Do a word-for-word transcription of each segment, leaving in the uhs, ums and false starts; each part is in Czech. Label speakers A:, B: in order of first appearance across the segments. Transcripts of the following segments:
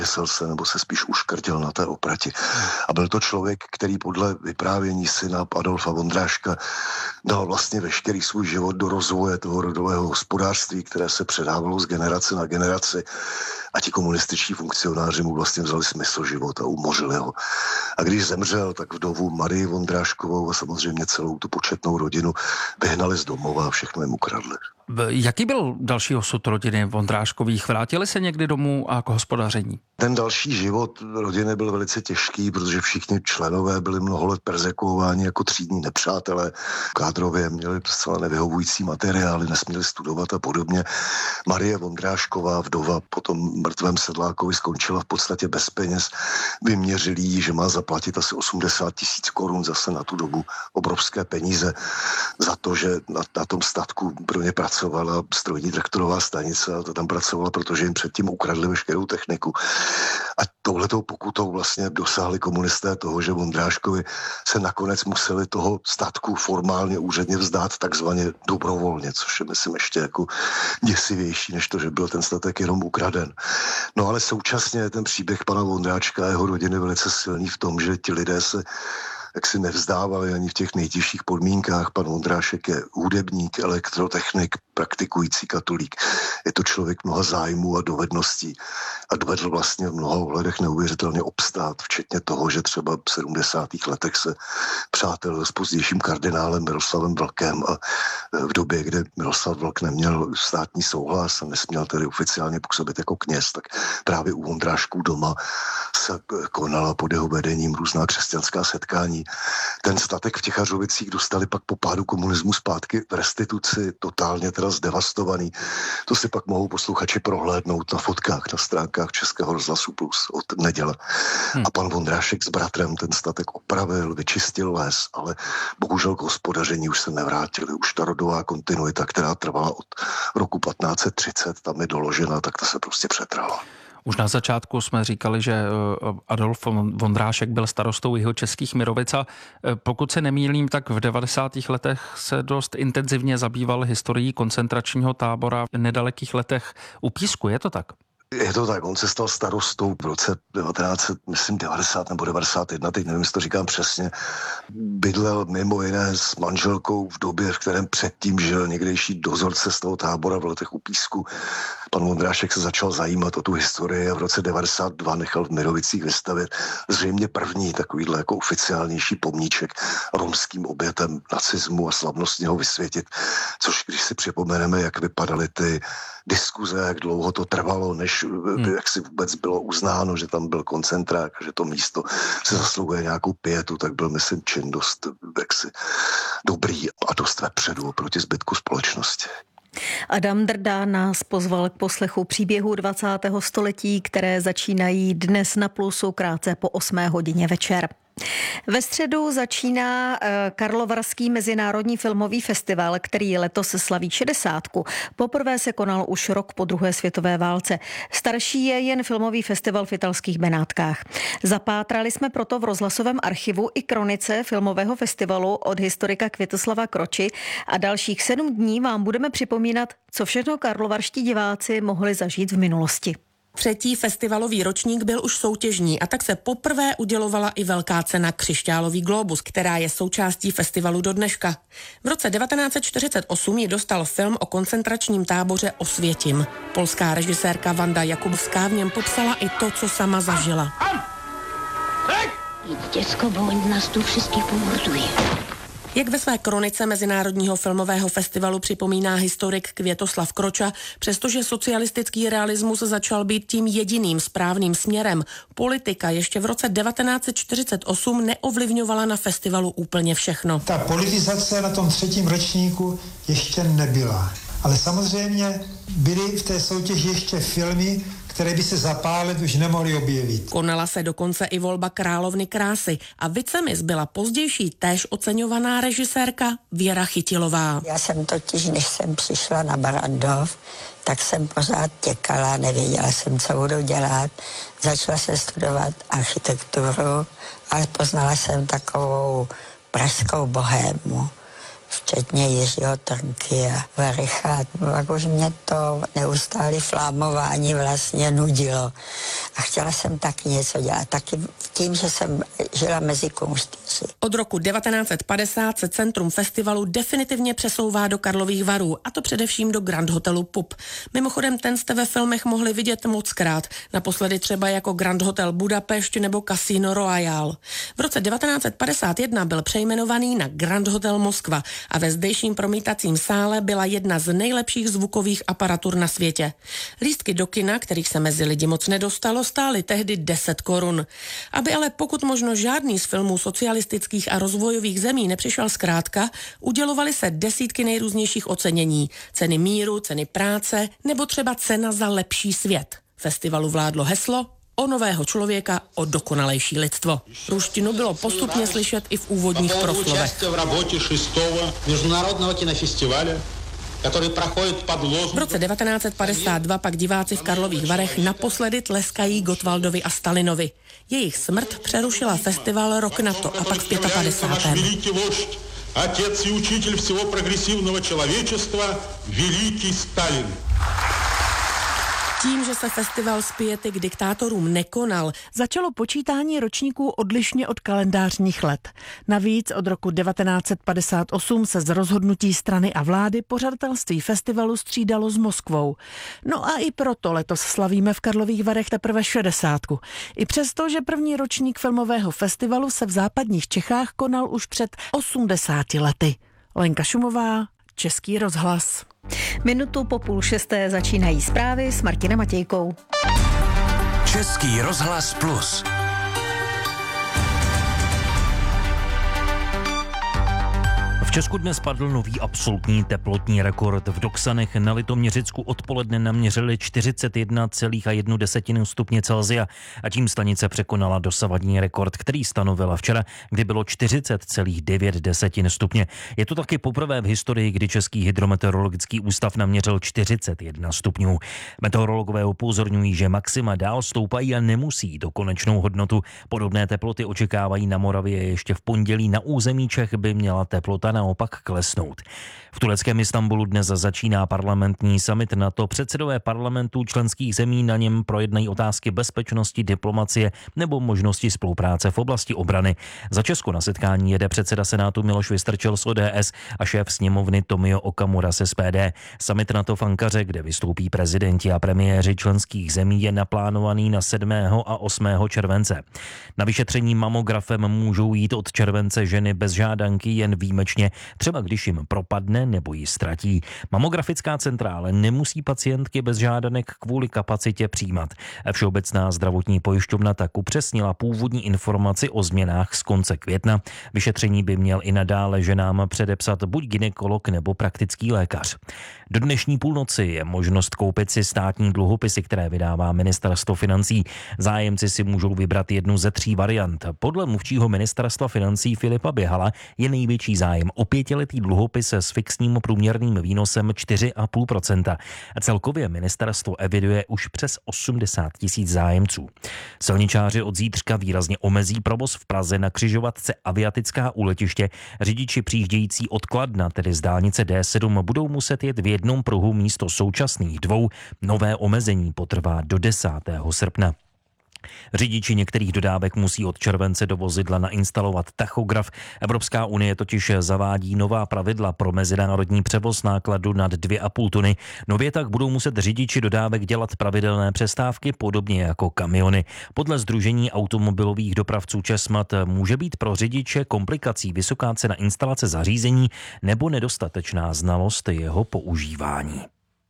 A: Vysel se nebo se spíš uškrtil na té oprati. A byl to člověk, který podle vyprávění syna Adolfa Vondráška dal vlastně veškerý svůj život do rozvoje toho rodového hospodářství, které se předávalo z generace na generaci. A ti komunističní funkcionáři mu vlastně vzali smysl života, umořili ho. A když zemřel, tak vdovu Marii Vondráškovou a samozřejmě celou tu početnou rodinu vyhnali z domova a všechno jim ukradli.
B: Jaký byl další osud rodiny Vondráškových? Vrátili se někdy domů a k hospodaření?
A: Ten další život rodiny byl velice těžký, protože všichni členové byli mnoho let perzekuováni jako třídní nepřátelé. Kádrově měli zcela nevyhovující materiály, nesměli studovat a podobně. Marie Vondrášková, vdova, potom mrtvém sedlákovi, skončila v podstatě bez peněz. Vyměřili jí, že má zaplatit asi osmdesát tisíc korun, zase na tu dobu obrovské peníze, za to, že na, na tom statku pro ně pracovala strojní traktorová stanice a to tam pracovala, protože jim předtím ukradli veškerou techniku. A touhletou pokutou vlastně dosáhli komunisté toho, že Vondráškovi se nakonec museli toho statku formálně úředně vzdát takzvaně dobrovolně, což je myslím ještě jako děsivější, než to, že byl ten statek jenom ukraden. No ale současně ten příběh pana Vondráčka a jeho rodiny velice silný v tom, že ti lidé se jak si nevzdávali ani v těch nejtěžších podmínkách. Pan Vondrášek je hudebník, elektrotechnik, praktikující katolík. Je to člověk mnoha zájmů a dovedností a dovedl vlastně v mnoha ohledech neuvěřitelně obstát, včetně toho, že třeba v sedmdesátých letech se přátelil s pozdějším kardinálem Miroslavem Vlkem a v době, kdy Miroslav Vlk neměl státní souhlas a nesměl tedy oficiálně působit jako kněz, tak právě u Vondrášků doma se konala pod jeho vedením různá křesťanská setkání. Ten statek v Těchařovicích dostali pak po pádu komunismu zpátky v restituci, totálně teda zdevastovaný. To si pak mohou posluchači prohlédnout na fotkách na stránkách Českého rozhlasu Plus od neděle. Hmm. A pan Vondrášek s bratrem ten statek opravil, vyčistil les, ale bohužel k hospodaření už se nevrátili. Už ta rodová kontinuita, která trvala od roku patnáct set třicet, tam je doložena, tak ta se prostě přetrhla.
B: Už na začátku jsme říkali, že Adolf Vondrášek byl starostou jihočeských Mirovic a pokud se nemýlím, tak v devadesátých letech se dost intenzivně zabýval historií koncentračního tábora v nedalekých letech u Písku. Je to tak?
A: Je to tak, on se stal starostou v roce devatenáct set, myslím devadesát nebo devadesát jedna, teď nevím, jestli to říkám přesně. Bydlel mimo jiné s manželkou v době, v kterém předtím žil někdejší dozorce z toho tábora v Letech u Písku. Pan Vondrášek se začal zajímat o tu historii a v roce devadesát dva nechal v Mirovicích vystavit zřejmě první takovýhle jako oficiálnější pomníček romským obětem nacismu a slavnostně ho vysvětit, což když si připomeneme, jak vypadaly ty diskuze, jak dlouho to trvalo, než hmm. jak si vůbec bylo uznáno, že tam byl koncentrák, že to místo se zasluhuje nějakou pietu, tak byl, myslím, čin dost jaksi dobrý a dost vepředu oproti zbytku společnosti.
C: Adam Drda nás pozval k poslechu příběhu dvacátého století, které začínají dnes na Plusu krátce po osmé hodině večer. Ve středu začíná Karlovarský mezinárodní filmový festival, který letos slaví šedesátku. Poprvé se konal už rok po druhé světové válce. Starší je jen filmový festival v italských Benátkách. Zapátrali jsme proto v rozhlasovém archivu i kronice filmového festivalu od historika Květoslava Kroči a dalších sedm dní vám budeme připomínat, co všechno karlovarští diváci mohli zažít v minulosti.
D: Třetí festivalový ročník byl už soutěžní a tak se poprvé udělovala i velká cena Křišťálový glóbus, která je součástí festivalu do dneška. V roce devatenáct set čtyřicet osm ji dostal film o koncentračním táboře Osvětim. Polská režisérka Wanda Jakubská v něm popsala i to, co sama zažila.
E: Děcko, bo oni nás tu všetkých pomorduje.
D: Jak ve své kronice Mezinárodního filmového festivalu připomíná historik Květoslav Kroča, přestože socialistický realismus začal být tím jediným správným směrem, politika ještě v roce devatenáct set čtyřicet osm neovlivňovala na festivalu úplně všechno.
F: Ta politizace na tom třetím ročníku ještě nebyla. Ale samozřejmě byly v té soutěži ještě filmy, které by se za pár let už nemohly objevit.
D: Konala se dokonce i volba královny krásy a vicemis byla pozdější též oceňovaná režisérka Věra Chytilová.
G: Já jsem totiž, než jsem přišla na Barrandov, tak jsem pořád těkala, nevěděla jsem, co budu dělat. Začala jsem studovat architekturu, ale poznala jsem takovou pražskou bohému. včetně Jiřího Trnky a Vericha. Pak už mě to neustálé flámování vlastně nudilo. A chtěla jsem taky něco dělat. Taky tím, že jsem žila mezi kumštýři.
D: Od roku devatenáct set padesát se centrum festivalu definitivně přesouvá do Karlových Varů, a to především do Grand Hotelu Pup. Mimochodem, ten jste ve filmech mohli vidět mockrát, naposledy třeba jako Grand Hotel Budapešť nebo Casino Royal. V roce devatenáct set padesát jedna byl přejmenovaný na Grand Hotel Moskva a ve zdejším promítacím sále byla jedna z nejlepších zvukových aparatur na světě. Lístky do kina, kterých se mezi lidi moc nedostalo, stály tehdy deset korun. Aby ale pokud možno žádný z filmů socialistických a rozvojových zemí nepřišel zkrátka, udělovaly se desítky nejrůznějších ocenění. Ceny míru, ceny práce nebo třeba cena za lepší svět. Festivalu vládlo heslo o nového člověka, o dokonalejší lidstvo. Ruštinu bylo postupně slyšet i v úvodních proslovech. V roce devatenáct set padesát dva pak diváci v Karlových Varech naposledy tleskají Gottwaldovi a Stalinovi. Jejich smrt přerušila festival rok na to a pak v padesátém pátém
H: Otec i učitel всего прогрессивного человечества, великий Stalin.
D: Tím, že se festival z piety k diktátorům nekonal, začalo počítání ročníků odlišně od kalendářních let. Navíc od roku devatenáct set padesát osm se z rozhodnutí strany a vlády pořadatelství festivalu střídalo s Moskvou. No a i proto letos slavíme v Karlových Varech teprve šedesátku. I přesto, že první ročník filmového festivalu se v západních Čechách konal už před osmdesáti lety. Lenka Šumová, Český rozhlas.
C: Minutu po půl šesté začínají zprávy s Martinem Matějkou.
I: Český rozhlas plus. V Česku dnes padl nový absolutní teplotní rekord. V Doksanech na Litoměřicku odpoledne naměřili čtyřicet jedna celá jedna stupně Celsia a tím stanice překonala dosavadní rekord, který stanovila včera, kdy bylo čtyřicet celá devět stupně. Je to taky poprvé v historii, kdy Český hydrometeorologický ústav naměřil čtyřicet jedna stupňů. Meteorologové upozorňují, že maxima dál stoupají a nemusí do konečnou hodnotu. Podobné teploty očekávají na Moravě ještě v pondělí. Na území Čech by měla teplota naopak klesnout. V tureckém Istanbulu dnes začíná parlamentní summit NATO. Předsedové parlamentů členských zemí na něm projednají otázky bezpečnosti, diplomacie nebo možnosti spolupráce v oblasti obrany. Za Česko na setkání jede předseda Senátu Miloš Vystrčil z O D S a šéf sněmovny Tomio Okamura z S P D. Summit NATO v Ankaře, kde vystoupí prezidenti a premiéři členských zemí, je naplánovaný na sedmého a osmého července. Na vyšetření mamografem můžou jít od července ženy bez žádanky jen výjimečně, třeba když jim propadne nebo ji ztratí. Mamografická centrále nemusí pacientky bez žádanek kvůli kapacitě přijímat. Všeobecná zdravotní pojišťovna tak upřesnila původní informaci o změnách z konce května. Vyšetření by měl i nadále ženám předepsat buď gynekolog nebo praktický lékař. Do dnešní půlnoci je možnost koupit si státní dluhopisy, které vydává ministerstvo financí. Zájemci si můžou vybrat jednu ze tří variant. Podle mluvčího ministerstva financí Filipa Běhala je největší zájem o pětiletý dluhopis s fixním průměrným výnosem čtyři celá pět procenta. Celkově ministerstvo eviduje už přes osmdesát tisíc zájemců. Silničáři od zítřka výrazně omezí provoz v Praze na křižovatce Aviatická u letiště. Řidiči přijíždějící od Kladna, tedy z dálnice D sedm, budou muset jet v jednom pruhu místo současných dvou. Nové omezení potrvá do desátého srpna. Řidiči některých dodávek musí od července do vozidla nainstalovat tachograf. Evropská unie totiž zavádí nová pravidla pro mezinárodní převoz nákladu nad dvě a půl tuny. Nově tak budou muset řidiči dodávek dělat pravidelné přestávky, podobně jako kamiony. Podle Sdružení automobilových dopravců Česmat může být pro řidiče komplikací vysoká cena instalace zařízení nebo nedostatečná znalost jeho používání.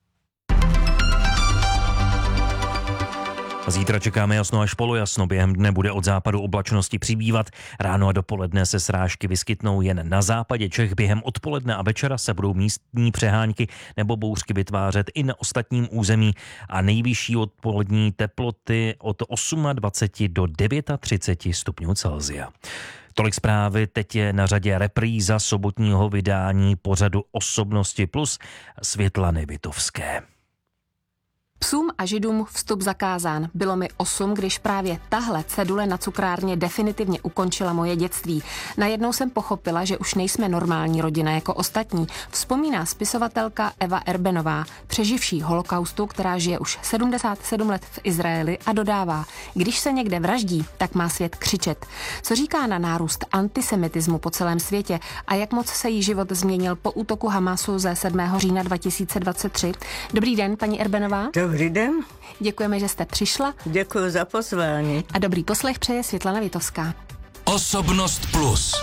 I: Zítra čekáme jasno až polojasno, během dne bude od západu oblačnosti přibývat. Ráno a dopoledne se srážky vyskytnou jen na západě Čech, během odpoledne a večera se budou místní přehánky nebo bouřky vytvářet i na ostatním území a nejvyšší odpolední teploty od dvacet osm do třicet devět stupňů Celsia. Tolik zprávy, teď je na řadě repríza sobotního vydání pořadu Osobnosti plus Světlany Vitovské.
J: Psům a židům vstup zakázán. Bylo mi osm, když právě tahle cedule na cukrárně definitivně ukončila moje dětství. Najednou jsem pochopila, že už nejsme normální rodina jako ostatní. Vzpomíná spisovatelka Eva Erbenová, přeživší holokaustu, která žije už sedmdesát sedm let v Izraeli, a dodává: když se někde vraždí, tak má svět křičet. Co říká na nárůst antisemitismu po celém světě a jak moc se jí život změnil po útoku Hamasu ze sedmého října dva tisíce dvacet tři? Dobrý den, paní Erbenová.
K: Dobrý den.
J: Děkujeme, že jste přišla.
K: Děkuji za pozvání.
J: A dobrý poslech přeje Světlana Vitovská.
L: Osobnost plus.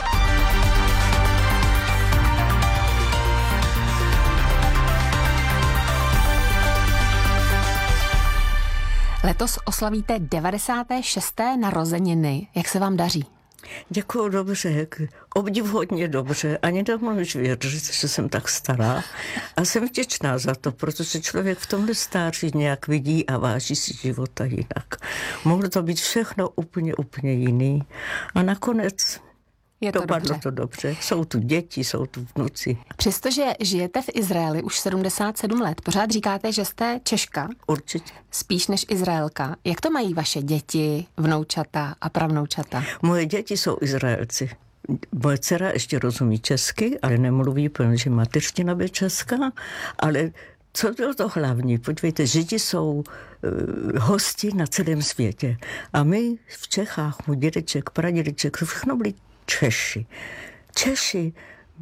J: Letos oslavíte devadesáté šesté narozeniny. Jak se vám daří?
K: Děkuju, dobře, obdivuhodně dobře. Ani nemůžu věřit, že jsem tak stará. A jsem vděčná za to, protože člověk v tomhle stáří nějak vidí a váží si života jinak. Mohlo to být všechno úplně, úplně jiný. A nakonec
J: je to
K: dopadlo
J: dobře.
K: to dobře. Jsou tu děti, jsou tu vnuci.
J: Přestože žijete v Izraeli už sedmdesát sedm let, pořád říkáte, že jste Češka.
K: Určitě.
J: Spíš než Izraelka. Jak to mají vaše děti, vnoučata a pravnoučata?
K: Moje děti jsou Izraelci. Moje dcera ještě rozumí česky, ale nemluví, protože mateřština by česká, ale co bylo to hlavní? Podívejte, Židi jsou uh, hosti na celém světě. A my v Čechách, můj dědeček, pradědeček, všechno byli Češi. Češi,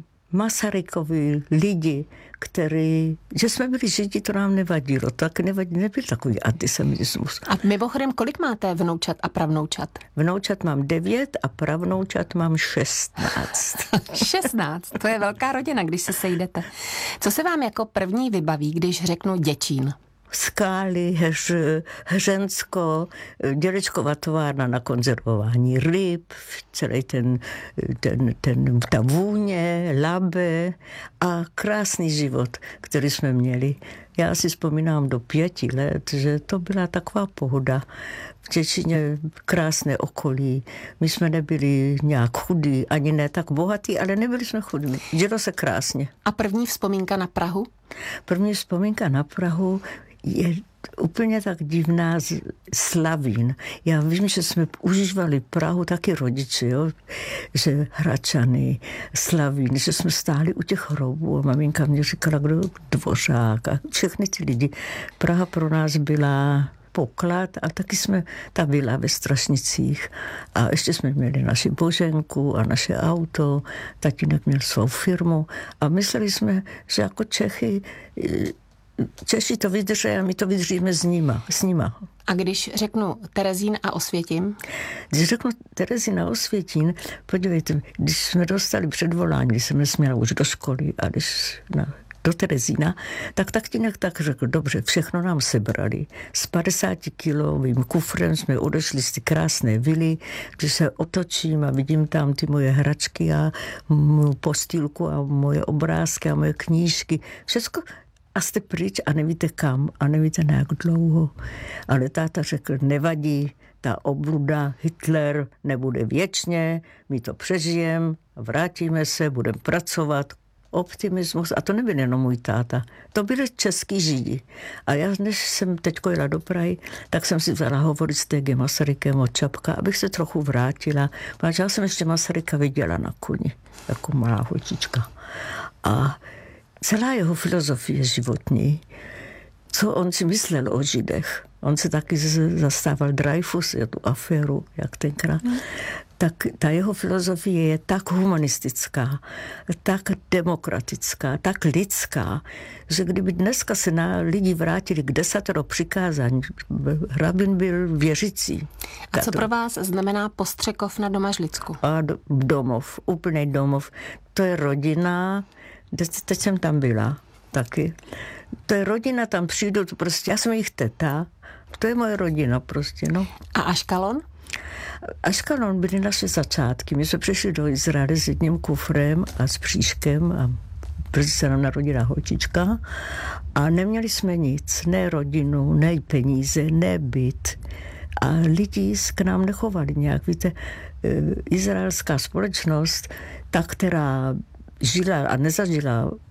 K: Masarykovi lidi, který, že jsme byli Židi, to nám nevadilo. Tak nevadí, nebyl takový antisemitismus.
J: A mimochodem, kolik máte vnoučat a pravnoučat?
K: Vnoučat mám devět a pravnoučat mám šestnáct.
J: šestnáct, to je velká rodina, když se sejdete. Co se vám jako první vybaví, když řeknu Děčín?
K: Skály, heř, Hřensko, dědečková továrna na konzervování ryb, celý ten, ten, ten, ta vůně, Labe a krásný život, který jsme měli. Já si vzpomínám do pěti let, že to byla taková pohoda. V Děčíně krásné okolí. My jsme nebyli nějak chudí, ani ne tak bohatí, ale nebyli jsme chudí. Žilo se krásně.
J: A první vzpomínka na Prahu?
K: První vzpomínka na Prahu je úplně tak divná, z Slavín. Já vím, že jsme užívali Prahu taky rodiče, jo? Že Hračany, Slavín, že jsme stáli u těch hrobů a maminka mě říkala, kdo Dvořák a všechny ty lidi. Praha pro nás byla poklad a taky jsme tam byla ve Strašnicích a ještě jsme měli naši Boženku a naše auto, tatínek měl svou firmu a mysleli jsme, že jako Čechy Češi to vydrží a my to vydržíme s nima, s nima.
J: A když řeknu Terezín a Osvětim?
K: Když řeknu Terezín a Osvětín, podívejte, když jsme dostali předvolání, když jsem nesměla už do školy a když na, do Terezína, tak tatínek tak řekl, dobře, všechno nám sebrali. S padesátikilovým kufrem jsme odešli z ty krásné vily, když se otočím a vidím tam ty moje hračky a mou postýlku a moje obrázky a moje knížky. Všechno a jste pryč a nevíte kam a nevíte na jak dlouho. Ale táta řekl, nevadí, ta obluda, Hitler nebude věčně, my to přežijeme, vrátíme se, budeme pracovat. Optimismus, a to nebyl jenom můj táta, to byli český Židi. A já, než jsem teďko jela do Prahy, tak jsem si vzala hovorit s T G Masarykem od Čapka, abych se trochu vrátila. Protože já jsem ještě Masaryka viděla na koni, jako malá holčička. A celá jeho filozofie životní, co on si myslel o Židech, on se taky zastával Dreyfus, je tu aféru, jak tenkrát, hmm. tak ta jeho filozofie je tak humanistická, tak demokratická, tak lidská, že kdyby dneska se na lidi vrátili k desatero přikázání, rabin byl věřící.
J: A co pro vás znamená Postřekov na Domažlicku?
K: A domov, úplný domov. To je rodina, teď jsem tam byla taky. To je rodina, tam přijdu, to prostě, já jsem jejich teta, to je moje rodina prostě, no.
J: A Aškalon?
K: Aškalon byly naše začátky. My jsme přišli do Izraele s jedním kufrem a s příškem a brzy se nám narodila holčička a neměli jsme nic, ne rodinu, ne peníze, ne byt. A lidi k nám nechovali nějak. Víte, izraelská společnost, ta, která žila a nezažila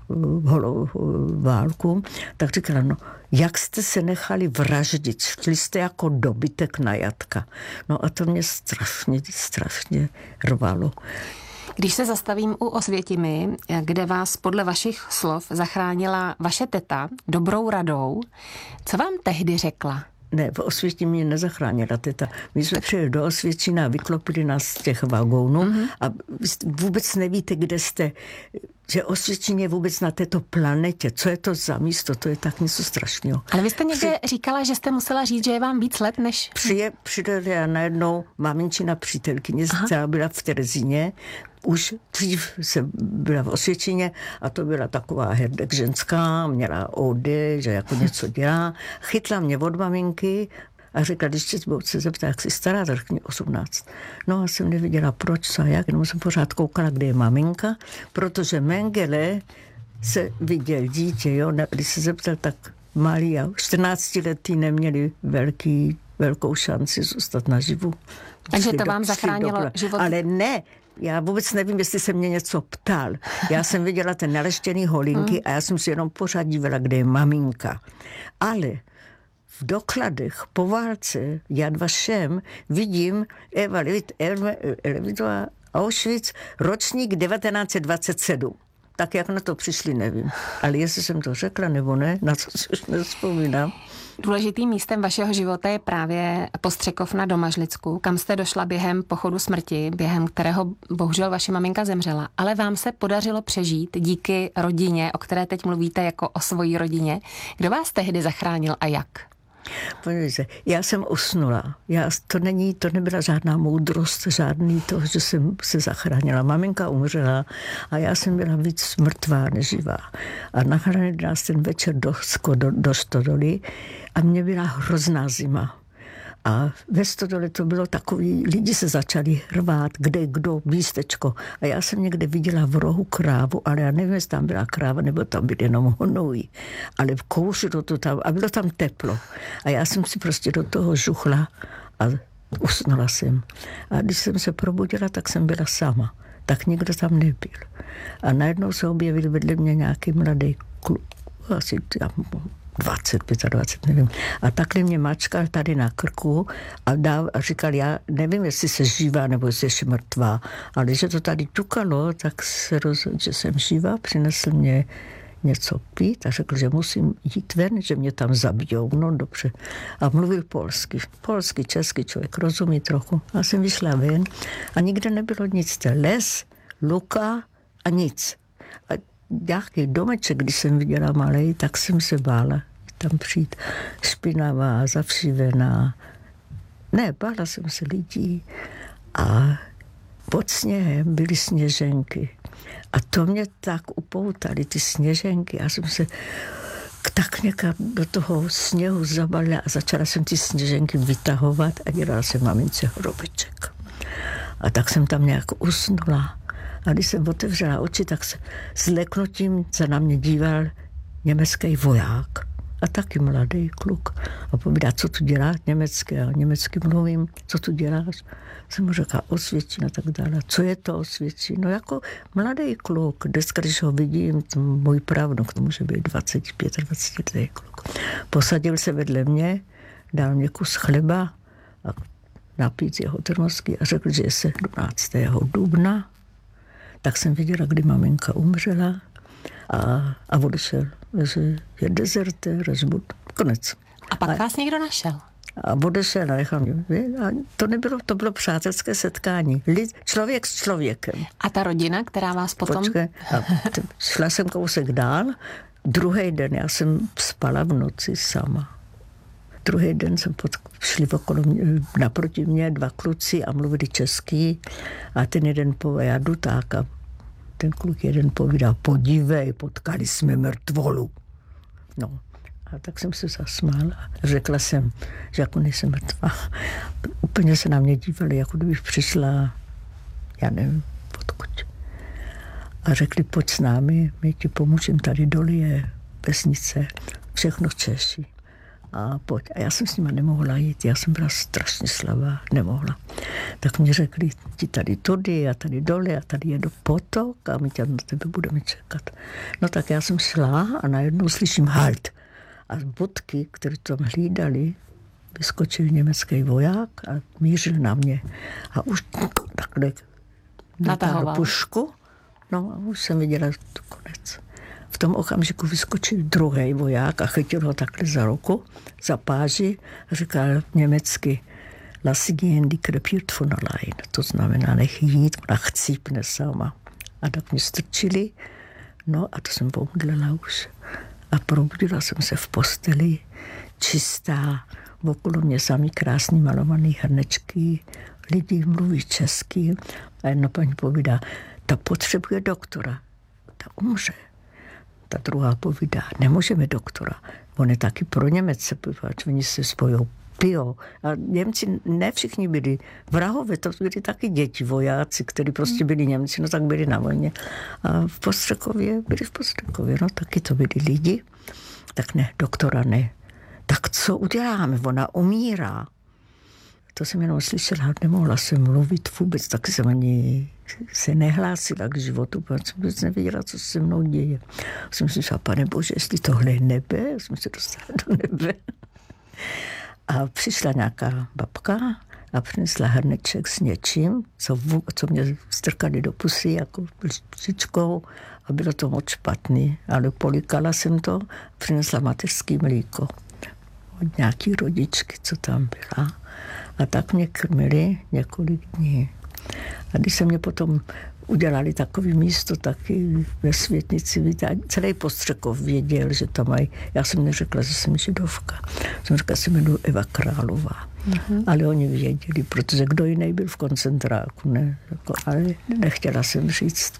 K: holou válku, tak říkala, no, jak jste se nechali vraždit, šli jste jako dobytek na jatka. No a to mě strašně, strašně rvalo.
J: Když se zastavím u Osvětimi, kde vás podle vašich slov zachránila vaše teta dobrou radou, co vám tehdy řekla?
K: Ne, v Osvětimi mě nezachránila teta. My jsme přijeli do Osvětčína a vyklopili nás z těch vagónů mm-hmm. a vůbec nevíte, kde jste, že Osvětčín je vůbec na této planetě. Co je to za místo? To je tak něco strašného.
J: Ale vy jste někde Při... říkala, že jste musela říct, že je vám víc let, než...
K: Přije, přijeli a najednou maminčina přítelkyně, která byla v Terezíně, už dřív jsem byla v Osvětčíně a to byla taková herdek ženská, měla ó dé, že jako něco dělá. Chytla mě od maminky a řekla, když tě se zeptá, jak jsi stará, tak řekni osmnáct. No a jsem neviděla proč, co a jak, jenom jsem pořád koukala, kde je maminka, protože Mengele se viděl dítě, jo, když se zeptal, tak malí a čtrnáctiletí neměli velký, velkou šanci zůstat naživu.
J: Takže to vám zachránilo život?
K: Ale ne, já vůbec nevím, jestli se mě něco ptal. Já jsem viděla ten naleštěný holinky a já jsem si jenom pořád dívala, kde je maminka. Ale v dokladech po válce Yad Vashem vidím Eva Levitová Auschwitz, ročník devatenáct set dvacet sedm. Tak jak na to přišli, nevím. Ale jestli jsem to řekla nebo ne, na to si už nevzpomínám.
J: Důležitým místem vašeho života je právě Postřekov na Domažlicku, kam jste došla během pochodu smrti, během kterého bohužel vaše maminka zemřela. Ale vám se podařilo přežít díky rodině, o které teď mluvíte jako o svojí rodině. Kdo vás tehdy zachránil a jak?
K: Podívejte, já jsem usnula. Já, to, není, to nebyla žádná moudrost, žádný to, že jsem se zachránila. Maminka umřela a já jsem byla víc mrtvá než živá. A nachránili nás ten večer do, do, do Stodoly a mě byla hrozná zima. A ve Stodole to bylo takový, lidi se začali rvát, kde, kdo, místečko. A já jsem někde viděla v rohu krávu, ale já nevím, jestli tam byla kráva, nebo tam byl jenom hnůj. Ale kouřilo to tam a bylo tam teplo. A já jsem si prostě do toho žuchla a usnula jsem. A když jsem se probudila, tak jsem byla sama. Tak nikdo tam nebyl. A najednou se objevil vedle mě nějaký mladý kluk, asi tam dvacet, dvacet pět, nevím. A takhle mě mačkal tady na krku a, dal, a říkal, já nevím, jestli se živá nebo jestli ještě mrtvá, ale když to tady tukalo, tak se rozhodl, že jsem živá, přinesl mě něco pít a řekl, že musím jít ven, že mě tam zabijou. No dobře. A mluvil polsky. Polsky, český člověk, rozumí trochu. A jsem vyšla ven a nikde nebylo nic. Les, luka a nic. A nějaký domeček, když jsem viděla malej, tak jsem se bála tam přijít. Špinavá, zavšivená. Ne, bála jsem se lidí. A pod sněhem byly sněženky. A to mě tak upoutaly, ty sněženky. Já jsem se tak někam do toho sněhu zabalila a začala jsem ty sněženky vytahovat a dělala jsem mamince hrobeček. A tak jsem tam nějak usnula. A když jsem otevřela oči, tak se s leknutím se na mě díval německý voják. A taky mladý kluk. A povídá, co tu děláš? Německy. A německy mluvím, co tu děláš? Jsem mu řekla Osvětčín a tak dále. Co je to Osvětčín? No jako mladý kluk. Dneska, když ho vidím, to můj pravnuk, to může být dvacet pět, dvacet letý kluk. Posadil se vedle mě, dal mě kus chleba a napít jeho termosky a řekl, že je sedmnáctého dubna. Tak jsem viděla, kdy maminka umřela a, a odešel, že je dezertér, že bude konec.
J: A pak
K: a,
J: vás někdo našel?
K: A odešel a nechal mě. A to nebylo, to bylo přátelské setkání. Lid, člověk s člověkem.
J: A ta rodina, která vás potom...
K: Počkej, a t- šla jsem kousek dál. Druhý den já jsem spala v noci sama. Druhý den jsem pod, šli okolo mě, naproti mě dva kluci a mluvili česky a ten jeden povídal, já jdu tak a ten kluk jeden povídal, podívej, potkali jsme mrtvolu. No, a tak jsem se zasmála a řekla jsem, že jako nejsem mrtvá. Úplně se na mě dívali, jako kdybych přišla, já nevím, odkud. A řekli, pojď s námi, my ti pomůžeme, tady dole je vesnice, všechno Češi. A pojď. A já jsem s nima nemohla jít, já jsem byla strašně slabá, nemohla. Tak mi řekli, ti tady tudy a tady dole a tady je do potok a my tě na tebe budeme čekat. No tak já jsem šla a najednou slyším halt. A z bodky, které tam hlídali, vyskočil německý voják a mířil na mě. A už takhle natáhl pušku. No a už jsem viděla tu konec. V tom okamžiku vyskočil druhý voják a chytil ho takhle za ruku, za páži a říkal německy lass gehen, die krepiert von allein. To znamená, nech jít, ona chcípne sama. A tak mě strčili, no a to jsem pomdlela už. A probudila jsem se v posteli, čistá, okolo mě samý krásný malovaný hrnečky, lidi mluví česky a jedna paní povídá, ta potřebuje doktora, ta umře. Ta druhá povídá, nemůžeme doktora, on je taky pro Němece, protože oni se spojou pijou. A Němci ne všichni byli vrahové, to byli taky děti, vojáci, kteří prostě byli Němci, no tak byli na vojně. A v Postřekově byli v Postřekově, no taky to byli lidi. Tak ne, doktora ne. Tak co uděláme? Ona umírá. To jsem jenom slyšela, nemohla jsem mluvit vůbec, taky jsem ani se nehlásila k životu, protože jsem vůbec nevěděla, co se mnou děje. Jsem si říkala, pane Bože, jestli tohle je nebe, jsem se dostala do nebe. A přišla nějaká babka a přinesla hrneček s něčím, co, co mě strkali do pusy jako lžičkou a bylo to moc špatný, ale polikala jsem to, přinesla mateřský mlíko od nějaký rodičky, co tam byla. A tak mě krmili několik dní. A když se mě potom udělali takový místo taky ve Světnici, celý Postřekov věděl, že tam mají, já jsem neřekla, že jsem židovka, jsem řekla, že se jmenuji Eva Králová. Mm-hmm. Ale oni věděli, protože kdo jiný byl v koncentráku, ne? Jako, ale nechtěla jsem říct.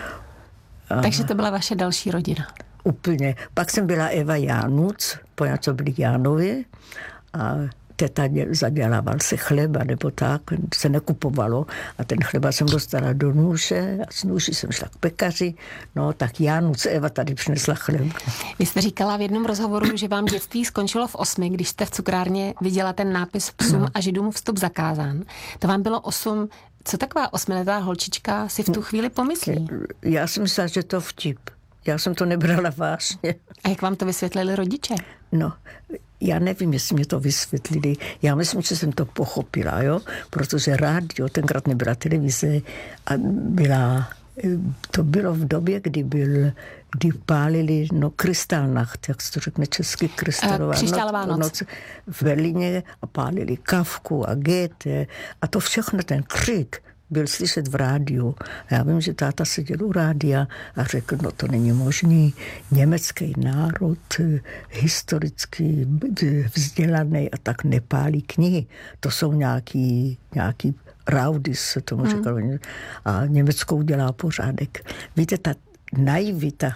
K: A
J: takže to byla vaše další rodina?
K: Úplně. Pak jsem byla Eva Jánuc, poněvadž to byli Jánovi a teta zadělával se chleba, nebo tak, se nekupovalo a ten chleba jsem dostala do nůže a z nůži jsem šla k pekaři, no tak Jánuc Eva tady přinesla chleba.
J: Vy jste říkala v jednom rozhovoru, že vám dětství skončilo v osmi, když jste v cukrárně viděla ten nápis psům no. a židům vstup zakázán. To vám bylo osm. Co taková osmiletá holčička si v tu chvíli pomyslí?
K: Já jsem myslela, že to vtip. Já jsem to nebrala vážně.
J: A jak vám to vysvětlili rodiče?
K: No, já nevím, jestli mě to vysvětlili. Já myslím, že jsem to pochopila, jo? Protože rádio, tenkrát nebyla televize a byla, to bylo v době, kdy byl, kdy pálili, no, Kristálnacht, jak se to řekne česky, Krystálová
J: Křišťálová noc. noc
K: v Berlíně a pálili Kafku a Goethe a to všechno, ten křik byl slyšet v rádiu. A já vím, že táta seděl u rádia a řekl, no to není možný, německý národ, historicky vzdělaný a tak nepálí knihy. To jsou nějaký, nějaký rowdy, se tomu hmm. říkalo. A Německo udělá pořádek. Víte, ta naivita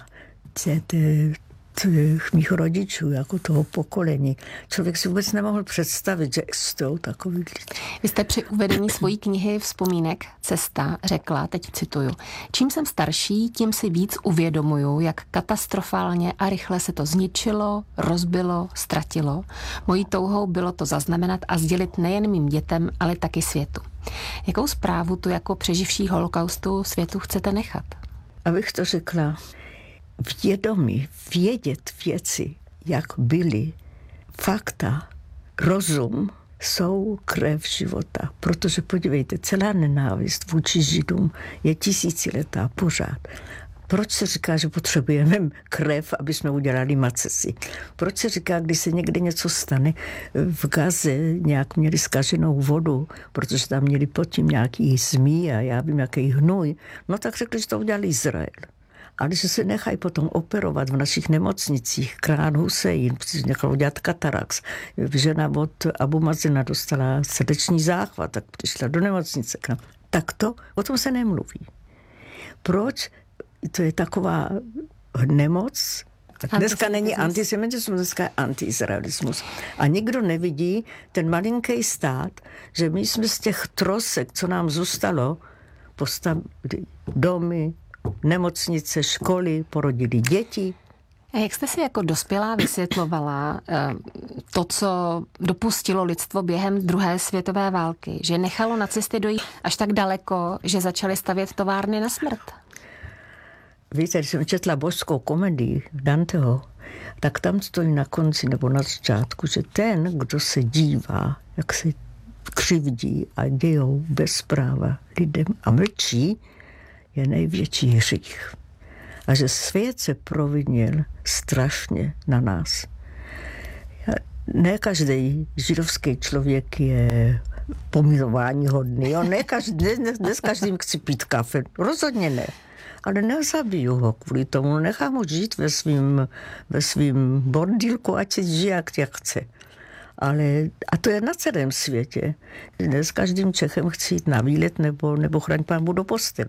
K: těch mých rodičů, jako toho pokolení. Člověk si vůbec nemohl představit, že existují takový lidi.
J: Vy jste při uvedení svojí knihy Vzpomínek Cesta řekla, teď cituju, čím jsem starší, tím si víc uvědomuju, jak katastrofálně a rychle se to zničilo, rozbilo, ztratilo. Mojí touhou bylo to zaznamenat a sdělit nejen mým dětem, ale taky světu. Jakou zprávu tu jako přeživší holokaustu světu chcete nechat?
K: Abych to řekla, vědomí, vědět věci, jak byly, fakta, rozum jsou krev života. Protože podívejte, celá nenávist vůči Židům je tisíciletá pořád. Proč se říká, že potřebujeme krev, aby jsme udělali macesy? Proč se říká, když se někde něco stane, v Gaze nějak měli zkaženou vodu, protože tam měli pod tím nějaký zmí a já vím, jaký hnůj, no tak řekli, že to udělal Izrael. Ale že se nechají potom operovat v našich nemocnicích. Krán Hussein, protože nechal udělat katarax. Žena od Abu Mazena dostala srdeční záchvat, tak přišla do nemocnice. Tak to, o tom se nemluví. Proč? To je taková nemoc. Dneska není antisemitismus, dneska je antiizraelismus. A nikdo nevidí ten malinký stát, že my jsme z těch trosek, co nám zůstalo, postavili domy, nemocnice, školy, porodili děti.
J: A jak jste si jako dospělá vysvětlovala to, co dopustilo lidstvo během druhé světové války, že nechalo nacisty dojít až tak daleko, že začali stavět továrny na smrt?
K: Víte, když jsem četla božskou komedii Danteho, tak tam stojí na konci nebo na začátku, že ten, kdo se dívá, jak se křivdí a dějou bez práva lidem a mlčí, je největší hřích. A že svět se provinil strašně na nás. Ne každý židovský člověk je pomilování hodný. Jo? Ne, každý, ne, ne s každým chci pít kafe. Rozhodně ne. Ale nezabiju ho kvůli tomu. Nechám ho žít ve svým, ve svým bordílku, ať si žije, jak, jak chce. Ale, a to je na celém světě. Ne s každým Čechem chci jít na výlet nebo, nebo chraň pánbu do postele.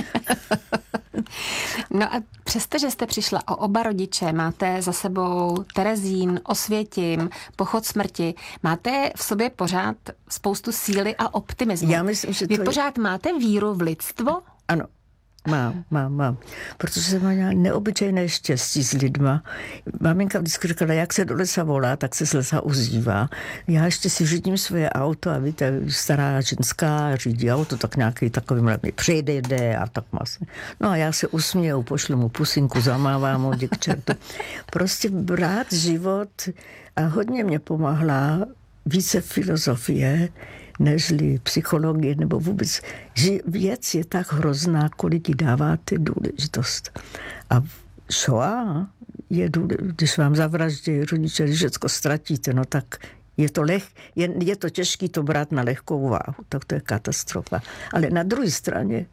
J: No a přesto, že jste přišla o oba rodiče, máte za sebou Terezín, Osvětim, pochod smrti, máte v sobě pořád spoustu síly a optimismu.
K: Já myslím, že
J: Vy
K: to
J: pořád je... máte víru v lidstvo?
K: Ano. Mám, mám, mám. Protože jsem měla neobyčejné štěstí s lidma. Maminka vždycky říkala, jak se do lesa volá, tak se z lesa ozývá. Já ještě si řídím svoje auto a víte, stará ženská řídí auto, tak nějaký takový mi přejde, jde a tak má se. No a já se usměju, pošlu mu pusinku, zamávám ho, k čertu. Prostě brát život a hodně mě pomáhla více filozofie, nežli psychologie, nebo vůbec, že věc je tak hrozná, kolik jí dáváte důležitost. A Shoah je důležitost, když vám zavraždí rodiče, když všecko ztratíte, no tak je to, leh, je, je to těžký to brát na lehkou váhu, tak to je katastrofa. Ale na druhé straně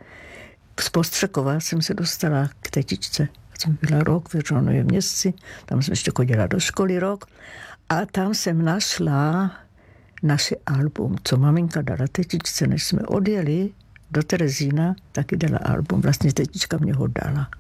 K: z Postřekova jsem se dostala k tetičce. Jsem byla rok v Žonově městci, tam jsem ještě chodila do školy rok a tam jsem našla naše album, co maminka dala tetičce, než jsme odjeli do Terezína, taky dala album, vlastně tetička mě ho dala.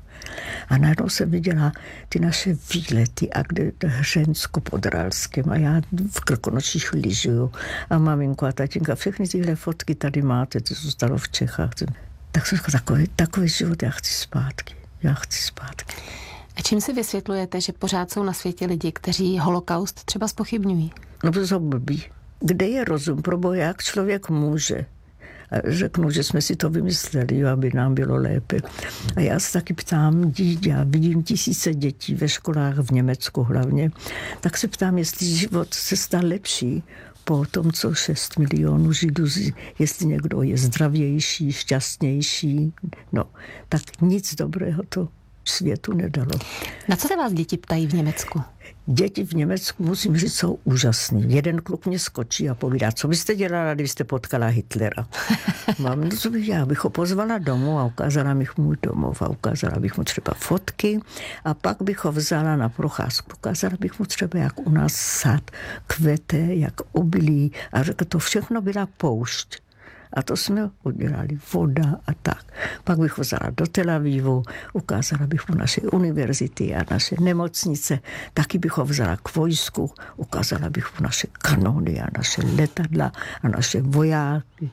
K: A najednou jsem viděla ty naše výlety a kde Hřensko pod Ralskem a já v Krkonoších lyžuju a maminko a tatínka, všechny tyhle fotky tady máte, to zůstalo v Čechách. Tak jsem říkala, takový, takový život, já chci zpátky, já chci zpátky.
J: A čím si vysvětlujete, že pořád jsou na světě lidi, kteří holokaust třeba zpochybňují?
K: No, protože jsou blbí. Kde je rozum? Proboha, jak člověk může? A řeknu, že jsme si to vymysleli, aby nám bylo lépe. A já se taky ptám, dítě, já vidím tisíce dětí ve školách v Německu hlavně, tak se ptám, jestli život se stal lepší po tom, co šest milionů Židů, jestli někdo je zdravější, šťastnější. No, tak nic dobrého to světu nedalo.
J: Na co se vás děti ptají v Německu?
K: Děti v Německu, musím říct, jsou úžasný. Jeden kluk mě skočí a povídá, co byste dělala, když jste potkala Hitlera? Mám, no co bych já, bych ho pozvala domů a ukázala bych mu domov a ukázala bych mu třeba fotky a pak bych ho vzala na procházku. Ukázala bych mu třeba, jak u nás sad kvete, jak obilí a řekl, to všechno byla poušť. A to jsme udělali, voda a tak. Pak bych ho vzala do Tel Avivu, ukázala bych mu naše univerzity a naše nemocnice, taky bych ho vzala k vojsku, ukázala bych mu naše kanony a naše letadla a naše vojáky.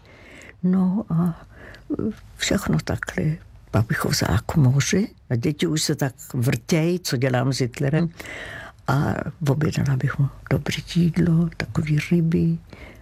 K: No a všechno takhle. Pak bych ho vzala k moři a děti už se tak vrtějí, co dělám s Hitlerem. A objednala bych mu dobré jídlo, takový ryby,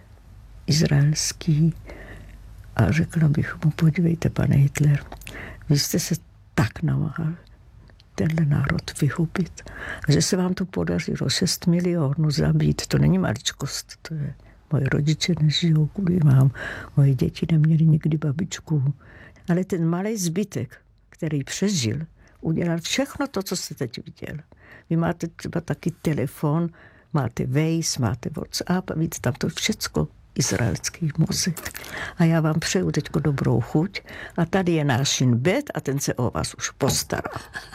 K: izraelský. A řekla bych mu, podívejte, pane Hitler, vy jste se tak namáhal tenhle národ vyhubit, že se vám to podařilo šest milionů zabít. To není maličkost, to je, moje rodiče nežijou kvůli vám, moje děti neměly nikdy babičku. Ale ten malý zbytek, který přežil, udělal všechno to, co jste teď viděl. Vy máte třeba taky telefon, máte Waze, máte WhatsApp a víte, tam to všecko izraelský mozek. A já vám přeju teďko dobrou chuť a tady je náš Shin Bet a ten se o vás už postará.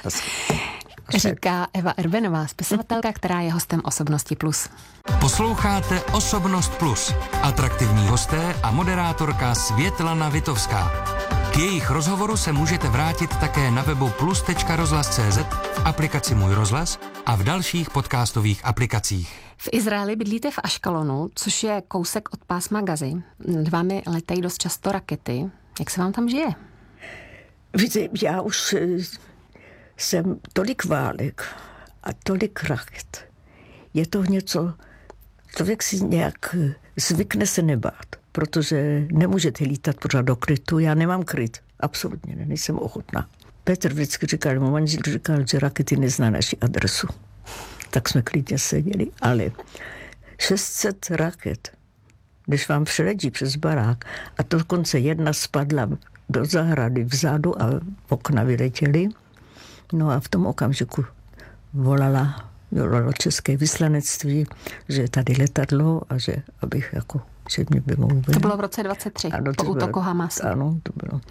J: Říká Eva Erbenová, spisovatelka, která je hostem Osobnosti plus.
L: Posloucháte Osobnost plus. Atraktivní hosté a moderátorka Světlana Vitovská. K jejich rozhovoru se můžete vrátit také na webu plus tečka rozhlas tečka cé zet, v aplikaci Můj rozhlas a v dalších podcastových aplikacích.
J: V Izraeli bydlíte v Aškalonu, což je kousek od pásma Gazy. Nad vámi letají dost často rakety. Jak se vám tam žije?
K: Víte, já už jsem tolik válek a tolik raket. Je to něco, člověk si nějak zvykne se nebát, protože nemůžete lítat pořád do krytu. Já nemám kryt, absolutně ne, nejsem ochotná. Petr vždycky říkal, můj manžel říkal, že rakety nezná naši adresu. Tak jsme klidně seděli, ale šest set raket, když vám přeletí přes barák a dokonce jedna spadla do zahrady vzadu a okna vyletěly, no a v tom okamžiku volala, volalo české vyslanectví, že je tady letadlo a že abych jako, že mě by mohl být.
J: To bylo v roce dvacet tři, ano, po útoku Hamasu.
K: Ano, to bylo.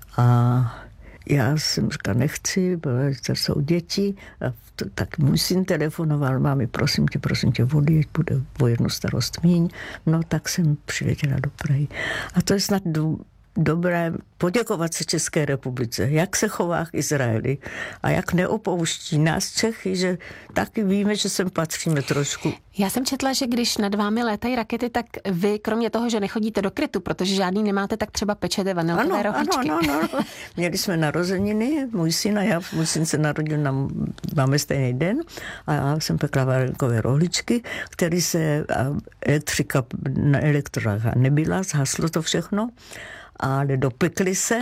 K: A já jsem říkala, nechci, protože to jsou děti, a to, tak můj syn telefonoval, mámi, prosím tě, prosím tě, odjeď, bude o jednu starost míň. No tak jsem přiletěla do Prahy. A to je snad do, dobré poděkovat se České republice, jak se chová k Izraeli a jak neopouští nás Čechy, že taky víme, že sem patříme trošku.
J: Já jsem četla, že když nad vámi létají rakety, tak vy kromě toho, že nechodíte do krytu, protože žádný nemáte, tak třeba pečete vanilkové rohlíčky.
K: Ano, ano, ano. Měli jsme narozeniny, můj syn a já, můj syn se narodil, na, máme stejný den a já jsem pekla vanilkové rohlíčky, který se elektrika na elektrách nebyla, zhaslo to všechno. Ale dopekli se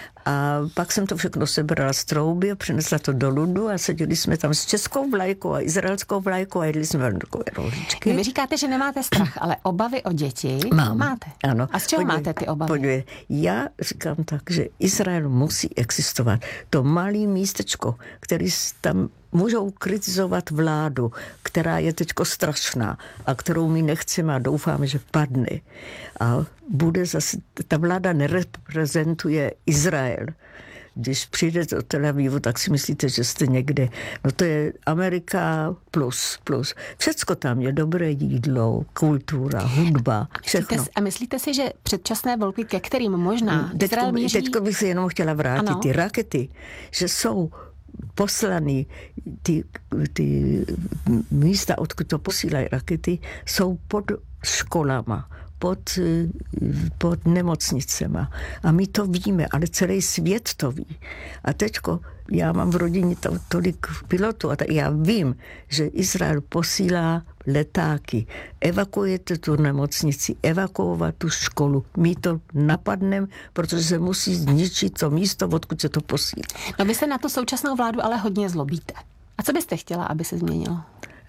K: a pak jsem to všechno sebrala z trouby a přinesla to do Ludu a seděli jsme tam s českou vlajkou a izraelskou vlajkou a jedli jsme vanilkové rohlíčky.
J: Vy říkáte, že nemáte strach, ale obavy o děti
K: Mám.
J: máte.
K: Ano.
J: A z čeho
K: podívej,
J: máte ty obavy?
K: Podívej, já říkám tak, že Izrael musí existovat. To malé místečko, který tam můžou kritizovat vládu, která je teďko strašná a kterou my nechceme a doufáme, že padne. A bude zase, ta vláda nereprezentuje Izrael. Když přijdete do Tel Avivu, tak si myslíte, že jste někde. No to je Amerika plus, plus. Všecko tam je, dobré jídlo, kultura, hudba, všechno.
J: A myslíte si, že předčasné volby, ke kterým možná Izrael míří...
K: Teďko bych se jenom chtěla vrátit. Ano. Ty rakety, že jsou poslaný, ty, ty místa, odkud to posílají rakety, jsou pod školama, pod, pod nemocnicema. A my to víme, ale celý svět to ví. A teďko, já mám v rodině to, tolik pilotů a tak já vím, že Izrael posílá letáky. Evakuujete tu nemocnici, evakuovat tu školu. My to napadneme, protože se musí zničit to místo, odkud se to posílá.
J: No vy se na tu současnou vládu ale hodně zlobíte. A co byste chtěla, aby se změnilo?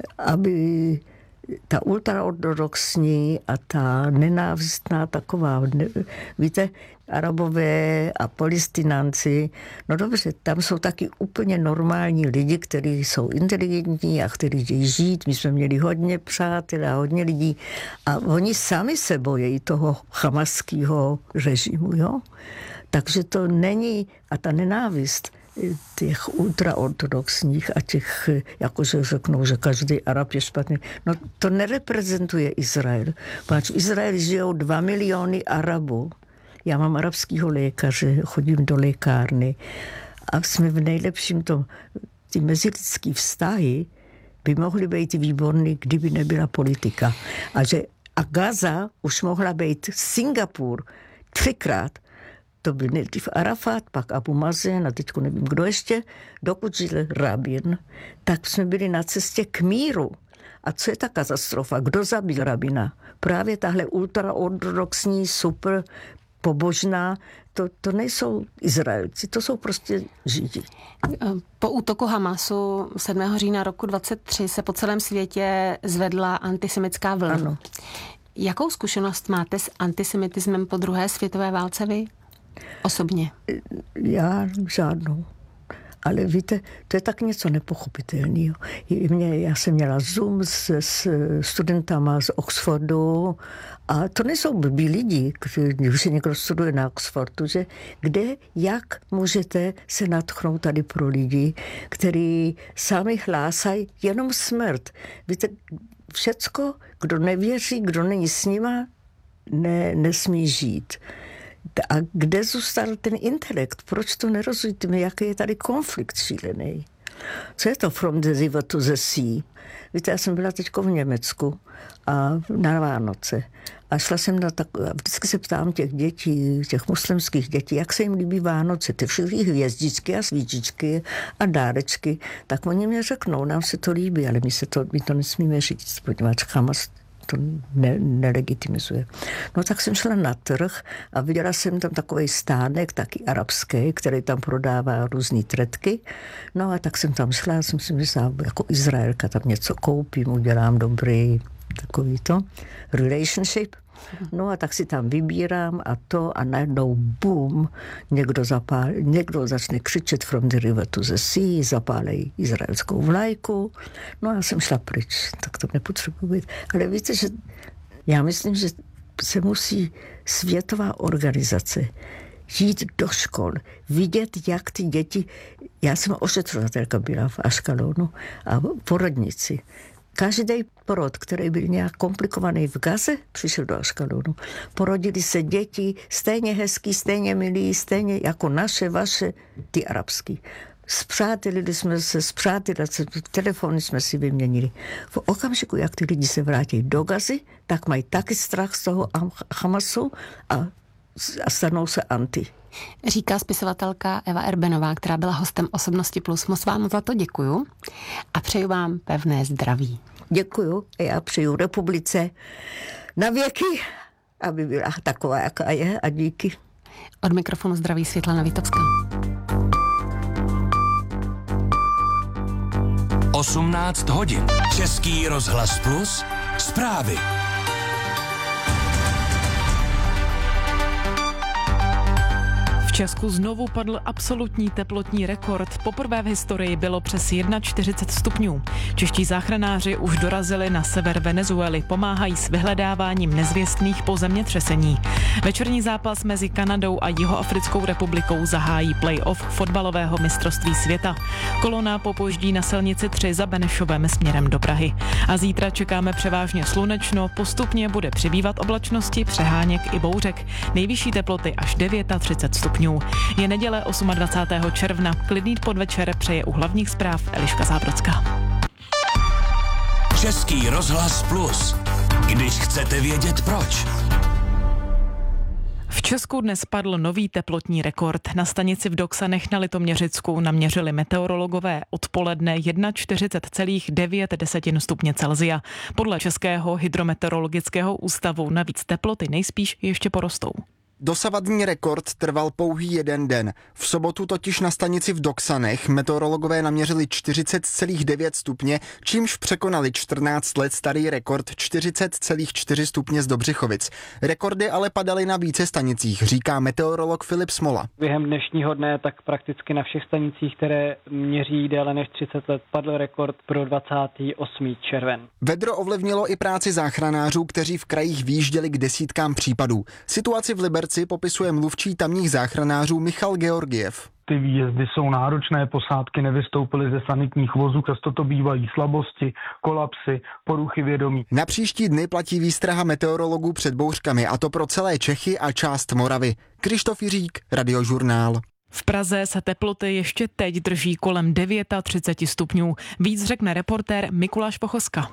K: Aby ta ultraortodoxní a ta nenávistná taková, ne, víte, Arabové a Palestinánci, no dobře, tam jsou taky úplně normální lidi, kteří jsou inteligentní a kteří chtějí žít. My jsme měli hodně přátel a hodně lidí a oni sami se bojí toho hamaského režimu, jo? Takže to není, a ta nenávist těch ultraortodoxních a těch, jakože řeknou, že každý Arab je špatný. No to nereprezentuje Izrael. Páč v Izraeli žijou dva miliony Arabů. Já mám arabského lékaře, chodím do lékárny a jsme v nejlepším tom. Ty mezilidský vztahy by mohly být výborný, kdyby nebyla politika. A že a Gaza už mohla být Singapur třikrát. To byl nejdřív Arafat, pak Abu Mazen a teďko nevím, kdo ještě, dokud žil Rabin, tak jsme byli na cestě k míru. A co je ta katastrofa? Kdo zabil Rabina? Právě tahle ultraortodoxní, super pobožná, to, to nejsou Izraelci, to jsou prostě Židi.
J: Po útoku Hamasu sedmého října roku dvacet tři se po celém světě zvedla antisemitská vlna.
K: Ano.
J: Jakou zkušenost máte s antisemitismem po druhé světové válce vy? Osobně?
K: Já žádnou. Ale víte, to je tak něco nepochopitelného. Já jsem měla Zoom s, s studentama z Oxfordu a to nejsou blbí lidi, když se někdo studuje na Oxfordu, že kde, jak můžete se nadchnout tady pro lidi, kteří sami hlásají jenom smrt. Víte, všecko, kdo nevěří, kdo není s nima, ne, nesmí žít. A kde zůstal ten intelekt? Proč to nerozumíme? Jaký je tady konflikt šílený? Co je to From the River to the Sea? Víte, já jsem byla teď v Německu a na Vánoce. A šla jsem na tak, vždycky se ptám těch dětí, těch muslimských dětí, jak se jim líbí Vánoce, ty všechny hvězdičky a svíčičky a dárečky, tak oni mě řeknou, nám se to líbí, ale my, se to, my to nesmíme říct, poněvadž Hamas to ne, nelegitimizuje. No tak jsem šla na trh a viděla jsem tam takový stánek, taky arabský, který tam prodává různý tretky. No a tak jsem tam šla, já jsem si myslela, jako Izraelka, tam něco koupím, udělám dobrý takový to relationship. No a tak si tam vybírám a to a najednou boom, někdo, zapál, někdo začne křičet From the River to the Sea, zapálej izraelskou vlajku. No a já jsem šla pryč, tak to nepotřebuji být. Ale víte, že já myslím, že se musí světová organizace jít do škol, vidět, jak ty děti, já jsem ošetřovatelka byla v Aškalonu a porodnici. Každý porod, který byl nějak komplikovaný v Gaze, přišel do Aškalonu. Porodili se děti stejně hezký, stejně milí, stejně jako naše, vaše, ty arabský. Spřátelili jsme se, spřátelili se, telefony jsme si vyměnili. V okamžiku, jak ty lidi se vrátí do Gazy, tak mají taky strach z toho Hamasu a, a stanou se anti.
J: Říká spisovatelka Eva Erbenová, která byla hostem Osobnosti Plus. Moc vám za to děkuju a přeju vám pevné zdraví.
K: Děkuju a já přeju republice na věky, aby byla taková, jaká je, a díky.
J: Od mikrofonu zdraví Světlana Vitovská.
L: osmnáct hodin. Český rozhlas Plus. Zprávy.
M: V Česku znovu padl absolutní teplotní rekord. Poprvé v historii bylo přes čtyřicet jedna stupňů. Čeští záchranáři už dorazili na sever Venezuely, pomáhají s vyhledáváním nezvěstných po zemětřesení. Večerní zápas mezi Kanadou a Jihoafrickou republikou zahájí play-off fotbalového mistrovství světa. Kolona popoždí na silnici tři za Benešovem směrem do Prahy. A zítra čekáme převážně slunečno, postupně bude přibývat oblačnosti, přeháněk i bouřek. Nejvyšší teploty až třicet devět stupňů. Je neděle dvacátého osmého června. Klidný podvečer přeje u hlavních zpráv Eliška Zábrodská.
L: Český rozhlas Plus. Když chcete vědět proč.
M: V Česku dnes padl nový teplotní rekord. Na stanici v Doksanech na Litoměřicku naměřili meteorologové odpoledne čtyřicet jedna celá devět stupně Celsia. Podle Českého hydrometeorologického ústavu navíc teploty nejspíš ještě porostou.
N: Dosavadní rekord trval pouhý jeden den. V sobotu totiž na stanici v Doksanech meteorologové naměřili čtyřicet celá devět stupně, čímž překonali čtrnáct let starý rekord čtyřicet celá čtyři stupně z Dobřichovic. Rekordy ale padaly na více stanicích, říká meteorolog Filip Smola.
O: Během dnešního dne tak prakticky na všech stanicích, které měří déle než třicet let, padl rekord pro dvacátého osmého červen.
N: Vedro ovlivnilo i práci záchranářů, kteří v krajích výjížděli k desítkám případů. Situaci v Liberci popisuje mluvčí tamních záchranářů Michal Georgiev.
P: Ty výjezdy jsou náročné, posádky nevystoupily ze sanitních vozů, často to bývají slabosti, kolapsy, poruchy vědomí.
N: Na příští dny platí výstraha meteorologů před bouřkami, a to pro celé Čechy a část Moravy. Krištof Jiřík, Radiožurnál.
M: V Praze se teploty ještě teď drží kolem třicet devět stupňů. Víc řekne reportér Mikuláš Pochoska.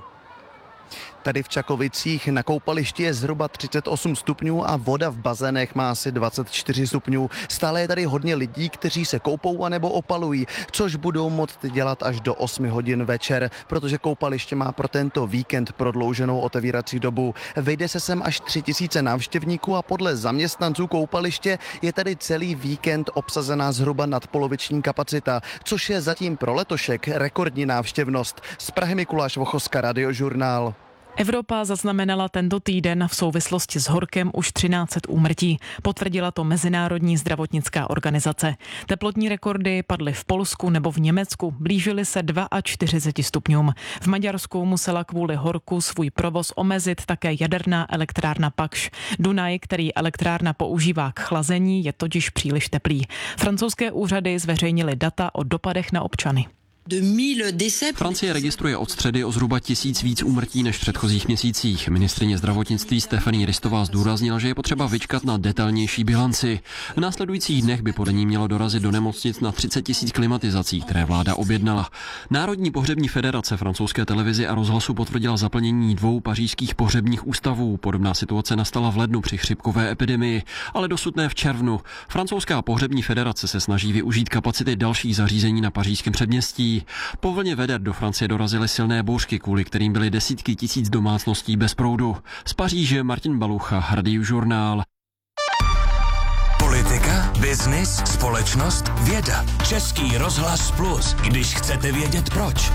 Q: Tady v Čakovicích na koupališti je zhruba třicet osm stupňů a voda v bazénech má asi dvacet čtyři stupňů. Stále je tady hodně lidí, kteří se koupou anebo opalují, což budou moct dělat až do osmi hodin večer, protože koupaliště má pro tento víkend prodlouženou otevírací dobu. Vejde se sem až tři tisíce návštěvníků a podle zaměstnanců koupaliště je tady celý víkend obsazená zhruba nadpoloviční kapacita, což je zatím pro letošek rekordní návštěvnost. Z Prahy Mikuláš Vochoska, Radiožurnál.
M: Evropa zaznamenala tento týden v souvislosti s horkem už třináct set úmrtí. Potvrdila to Mezinárodní zdravotnická organizace. Teplotní rekordy padly v Polsku nebo v Německu. Blížily se čtyřicet dva stupňům. V Maďarsku musela kvůli horku svůj provoz omezit také jaderná elektrárna Pakš. Dunaj, který elektrárna používá k chlazení, je totiž příliš teplý. Francouzské úřady zveřejnily data o dopadech na občany.
R: Francie registruje od středy o zhruba tisíc víc úmrtí než v předchozích měsících. Ministryně zdravotnictví Stephanie Ristová zdůraznila, že je potřeba vyčkat na detailnější bilanci. V následujících dnech by podle ní mělo dorazit do nemocnic na třicet tisíc klimatizací, které vláda objednala. Národní pohřební federace francouzské televizi a rozhlasu potvrdila zaplnění dvou pařížských pohřebních ústavů. Podobná situace nastala v lednu při chřipkové epidemii, ale dosud ne v červnu. Francouzská pohřební federace se snaží využít kapacity dalších zařízení na pařížském předměstí. Po vlně veder do Francie dorazily silné bouřky, kvůli kterým byly desítky tisíc domácností bez proudu. Z Paříže Martin Balucha, Radiožurnál.
S: Politika, biznis, společnost, věda. Český rozhlas Plus, když chcete vědět proč.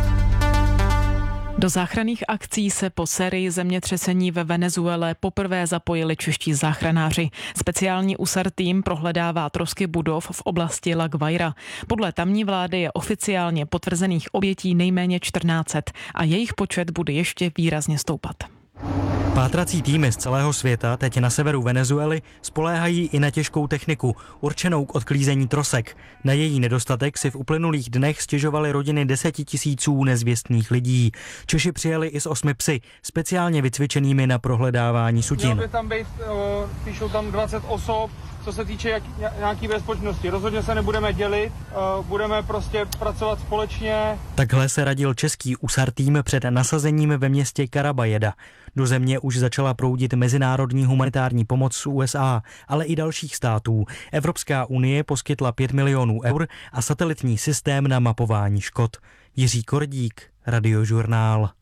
M: Do záchranných akcí se po sérii zemětřesení ve Venezuele poprvé zapojili čeští záchranáři. Speciální U S A R tým prohledává trosky budov v oblasti La Guaira. Podle tamní vlády je oficiálně potvrzených obětí nejméně čtrnáct set a jejich počet bude ještě výrazně stoupat.
T: Pátrací týmy z celého světa teď na severu Venezuely spoléhají i na těžkou techniku, určenou k odklízení trosek. Na její nedostatek si v uplynulých dnech stěžovaly rodiny desetitisíců nezvěstných lidí. Češi přijeli i s osmi psy, speciálně vycvičenými na prohledávání sutin.
P: Mělo by tam být, píšou tam dvacet osob, co se týče jak, nějaký bezpečnosti. Rozhodně se nebudeme dělit, budeme prostě pracovat společně.
T: Takhle se radil český U S A R tým před nasazením ve městě Caraballeda. Do země už začala proudit mezinárodní humanitární pomoc z U S A, ale i dalších států. Evropská unie poskytla pět milionů eur a satelitní systém na mapování škod. Jiří Kordík, Radiožurnál.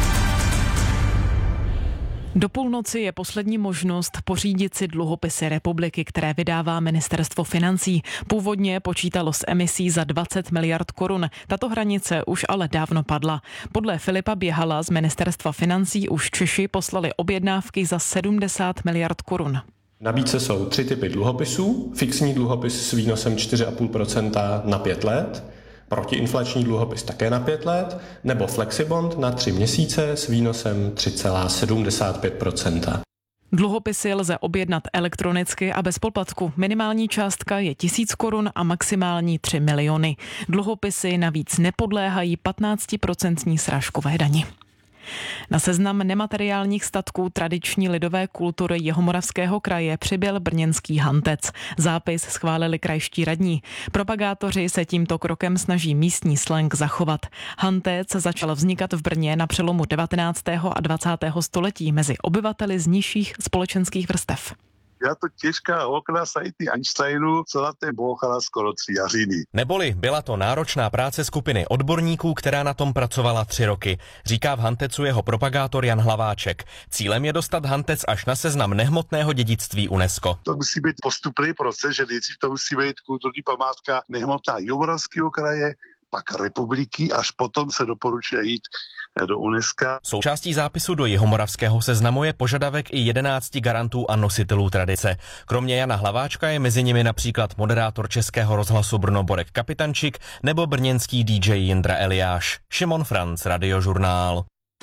M: Do půlnoci je poslední možnost pořídit si dluhopisy republiky, které vydává ministerstvo financí. Původně počítalo s emisí za dvacet miliard korun. Tato hranice už ale dávno padla. Podle Filipa Běhala z ministerstva financí už Češi poslali objednávky za sedmdesát miliard korun.
U: V nabídce jsou tři typy dluhopisů. Fixní dluhopis s výnosem čtyři celá pět procenta na pět let, protiinflační dluhopis také na pět let, nebo flexibond na tři měsíce s výnosem tři celá sedmdesát pět procenta.
M: Dluhopisy lze objednat elektronicky a bez poplatku. Minimální částka je tisíc korun a maximální tři miliony. Dluhopisy navíc nepodléhají patnáctiprocentní srážkové dani. Na seznam nemateriálních statků tradiční lidové kultury Jihomoravského kraje přibyl brněnský hantec. Zápis schválili krajští radní. Propagátoři se tímto krokem snaží místní slang zachovat. Hantec začal vznikat v Brně na přelomu devatenáctého a dvacátého století mezi obyvateli z nižších společenských vrstev.
V: Ja to těžká okna sajty Einsteinu, celá té bouchala skoro tři jařiny.
W: Neboli byla to náročná práce skupiny odborníků, která na tom pracovala tři roky, říká v Hantecu jeho propagátor Jan Hlaváček. Cílem je dostat Hantec až na seznam nehmotného dědictví UNESCO.
V: To musí být postupný proces, že nejdřív to musí být kulturní památka nehmotná Jihomoravského kraje, pak republiky, až potom se doporučuje jít do UNESCO.
W: Součástí zápisu do Jihomoravského seznamu je požadavek i jedenácti garantů a nositelů tradice. Kromě Jana Hlaváčka je mezi nimi například moderátor Českého rozhlasu Brno Borek Kapitančík nebo brněnský dý džej Jindra Eliáš. Šimon Franc, Radiožurnál.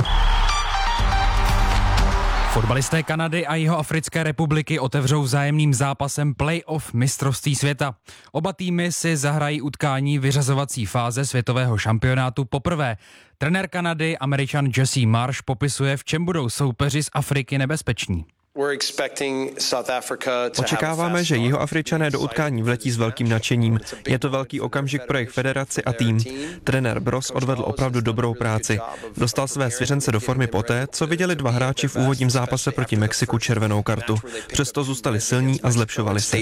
X: Fotbalisté Kanady a Jihoafrické republiky otevřou vzájemným zápasem play-off mistrovství světa. Oba týmy si zahrají utkání vyřazovací fáze světového šampionátu poprvé. Trenér Kanady, Američan Jesse Marsh, popisuje, v čem budou soupeři z Afriky nebezpeční.
Y: Očekáváme, že Jihoafričané do utkání vletí s velkým nadšením. Je to velký okamžik pro jejich federaci a tým. Trenér Bros odvedl opravdu dobrou práci. Dostal své svěřence do formy poté, co viděli dva hráči v úvodním zápase proti Mexiku červenou kartu. Přesto zůstali silní a zlepšovali se.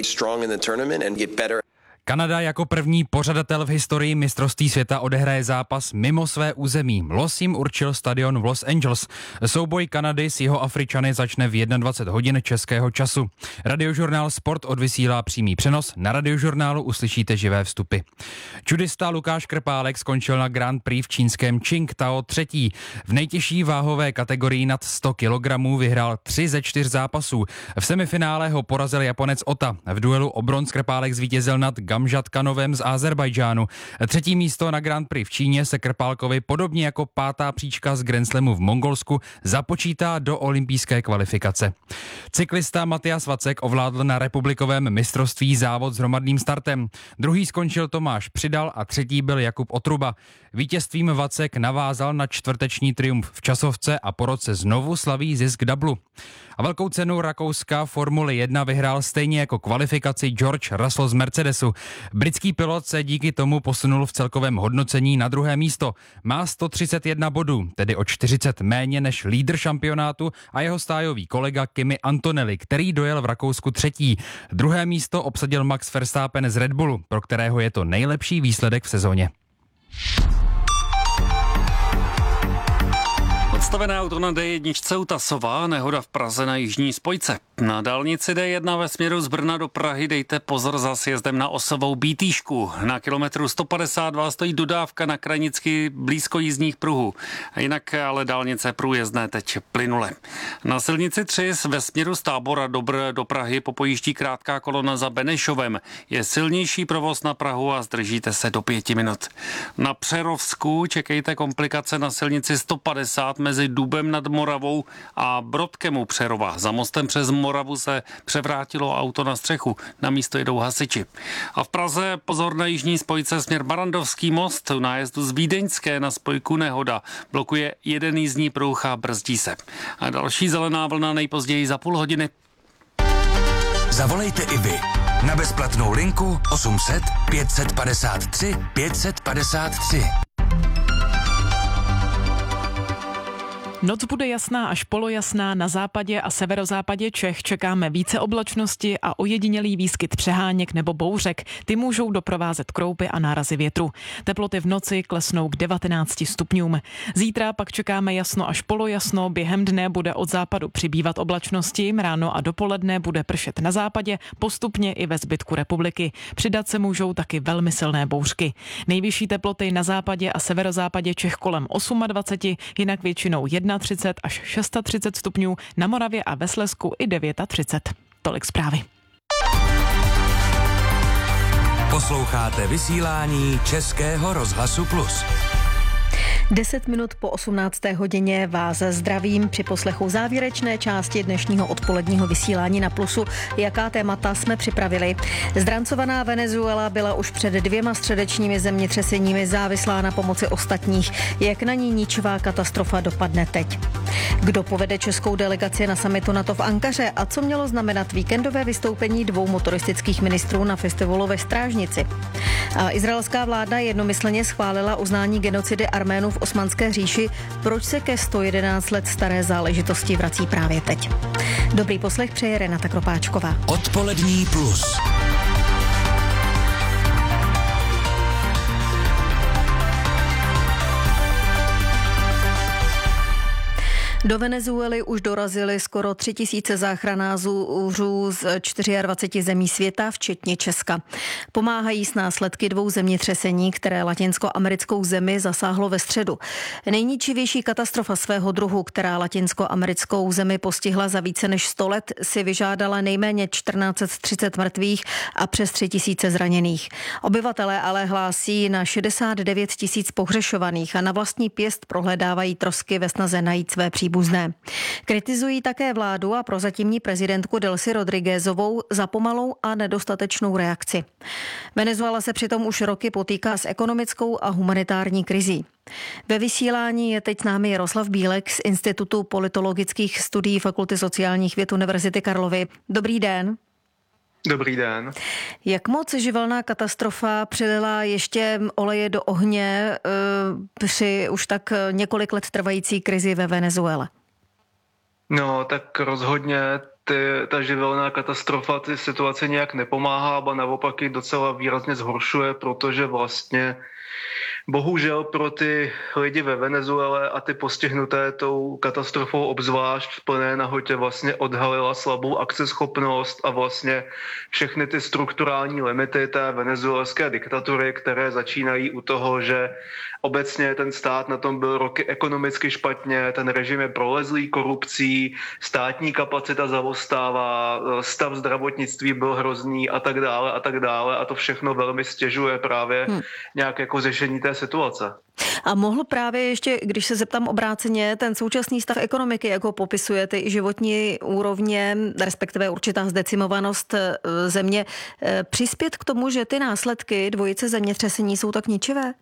X: Kanada jako první pořadatel v historii mistrovství světa odehraje zápas mimo své území. Los jim určil stadion v Los Angeles. Souboj Kanady s Jihoafričany začne v dvacet jedna hodin českého času. Radiožurnál Sport odvysílá přímý přenos. Na Radiožurnálu uslyšíte živé vstupy. Judista Lukáš Krpálek skončil na Grand Prix v čínském Qingdao třetí. V nejtěžší váhové kategorii nad sto kilogramů vyhrál tři ze čtyř zápasů. V semifinále ho porazil Japonec Ota. V duelu o bronz Krpálek zvítězil nad Gamžatkanovem z Azerbajdžánu. Třetí místo na Grand Prix v Číně se Krpálkovi podobně jako pátá příčka z Grand Slamu v Mongolsku započítá do olympijské kvalifikace. Cyklista Matias Vacek ovládl na republikovém mistrovství závod s hromadným startem. Druhý skončil Tomáš Přidal a třetí byl Jakub Otruba. Vítězstvím Vacek navázal na čtvrteční triumf v časovce a po roce znovu slaví zisk dublu. A velkou cenu Rakouska Formule jedna vyhrál stejně jako kvalifikaci George Russell z Mercedesu. Britský pilot se díky tomu posunul v celkovém hodnocení na druhé místo. Má sto třicet jedna bodů, tedy o čtyřicet méně než lídr šampionátu a jeho stájový kolega Kimi Antonelli, který dojel v Rakousku třetí. Druhé místo obsadil Max Verstappen z Red Bullu, pro kterého je to nejlepší výsledek v sezóně.
A: Odstavené auto na dé jedna u Tasova, nehoda v Praze na jižní spojce. Na dálnici dé jedna ve směru z Brna do Prahy dejte pozor za sjezdem na osovou Bítýšku. Na kilometru sto padesát dva stojí dodávka na Kranicky blízko jízdních pruhů. Jinak ale dálnice průjezdné teď plynule. Na silnici tři ve směru z Tábora do, Br- do Prahy popojíždí krátká kolona za Benešovem. Je silnější provoz na Prahu a zdržíte se do pěti minut. Na Přerovsku čekejte komplikace na silnici sto padesát mezi Dubem nad Moravou a Brodkem u Přerova. Za mostem přes Moravu se převrátilo auto na střechu. Na místo jedou hasiči. A v Praze pozor na jižní spojce směr Barandovský most. U nájezdu z Vídeňské na spojku nehoda. Blokuje jeden jízdní pruh a brzdí se. A další zelená vlna nejpozději za půl hodiny.
S: Zavolejte i vy na bezplatnou linku osm set pět set padesát tři pět set padesát tři.
M: Noc bude jasná až polojasná, na západě a severozápadě Čech čekáme více oblačnosti a ojedinělý výskyt přeháněk nebo bouřek. Ty můžou doprovázet kroupy a nárazy větru. Teploty v noci klesnou k devatenácti stupňům. Zítra pak čekáme jasno až polojasno, během dne bude od západu přibývat oblačnosti, ráno a dopoledne bude pršet na západě, postupně i ve zbytku republiky. Přidat se můžou taky velmi silné bouřky. Nejvyšší teploty na západě a severozápadě Čech kolem dvacet osm, jinak většinou třicet jedna až třicet šest stupňů, na Moravě a ve Slezsku i třicet devět. Tolik zprávy.
S: Posloucháte vysílání Českého rozhlasu Plus.
C: Deset minut po osmnácté hodině vás zdravím při poslechu závěrečné části dnešního odpoledního vysílání na Plusu. Jaká témata jsme připravili? Zdrancovaná Venezuela byla už před dvěma středečními zemětřeseními závislá na pomoci ostatních. Jak na ní ničivá katastrofa dopadne teď? Kdo povede českou delegaci na summitu NATO v Ankaře a co mělo znamenat víkendové vystoupení dvou motoristických ministrů na festivalu ve Strážnici? A izraelská vláda jednomyslně schválila uznání genocidy Arménů v Osmanské říši. Proč se ke sto jedenáct let staré záležitosti vrací právě teď? Dobrý poslech přeje Renata Kropáčková.
S: Odpolední Plus.
C: Do Venezuely už dorazili skoro tři tisíce záchranářů z dvaceti čtyř zemí světa, včetně Česka. Pomáhají s následky dvou zemětřesení, které latinskoamerickou zemi zasáhlo ve středu. Nejničivější katastrofa svého druhu, která latinskoamerickou zemi postihla za více než sto let, si vyžádala nejméně čtrnáct set třicet mrtvých a přes tři tisíce zraněných. Obyvatelé ale hlásí na šedesát devět tisíc pohřešovaných a na vlastní pěst prohledávají trosky ve snaze najít své příbuzné. Kritizují také vládu a prozatímní prezidentku Delcy Rodriguezovou za pomalou a nedostatečnou reakci. Venezuela se přitom už roky potýká s ekonomickou a humanitární krizí. Ve vysílání je teď s námi Jaroslav Bílek z Institutu politologických studií Fakulty sociálních věd Univerzity Karlovy. Dobrý den.
B: Dobrý den.
C: Jak moc živelná katastrofa přilila ještě oleje do ohně e, při už tak několik let trvající krizi ve Venezuele?
B: No, tak rozhodně ty, ta živelná katastrofa ty situace nějak nepomáhá, ale naopak ji docela výrazně zhoršuje, protože vlastně Bohužel pro ty lidi ve Venezuele a ty postihnuté tou katastrofou obzvlášť v plné nahotě vlastně odhalila slabou akceschopnost a vlastně všechny ty strukturální limity té venezuelské diktatury, které začínají u toho, že obecně ten stát na tom byl roky ekonomicky špatně, ten režim je prolezlý korupcí, státní kapacita zaostává, stav zdravotnictví byl hrozný a tak dále a tak dále a to všechno velmi stěžuje právě hmm. nějak jako řešení té situace.
C: A mohl právě ještě, když se zeptám obráceně, ten současný stav ekonomiky, jak ho popisujete, i životní úrovně, respektive určitá zdecimovanost země, přispět k tomu, že ty následky dvojice zemětřesení jsou tak ničivé?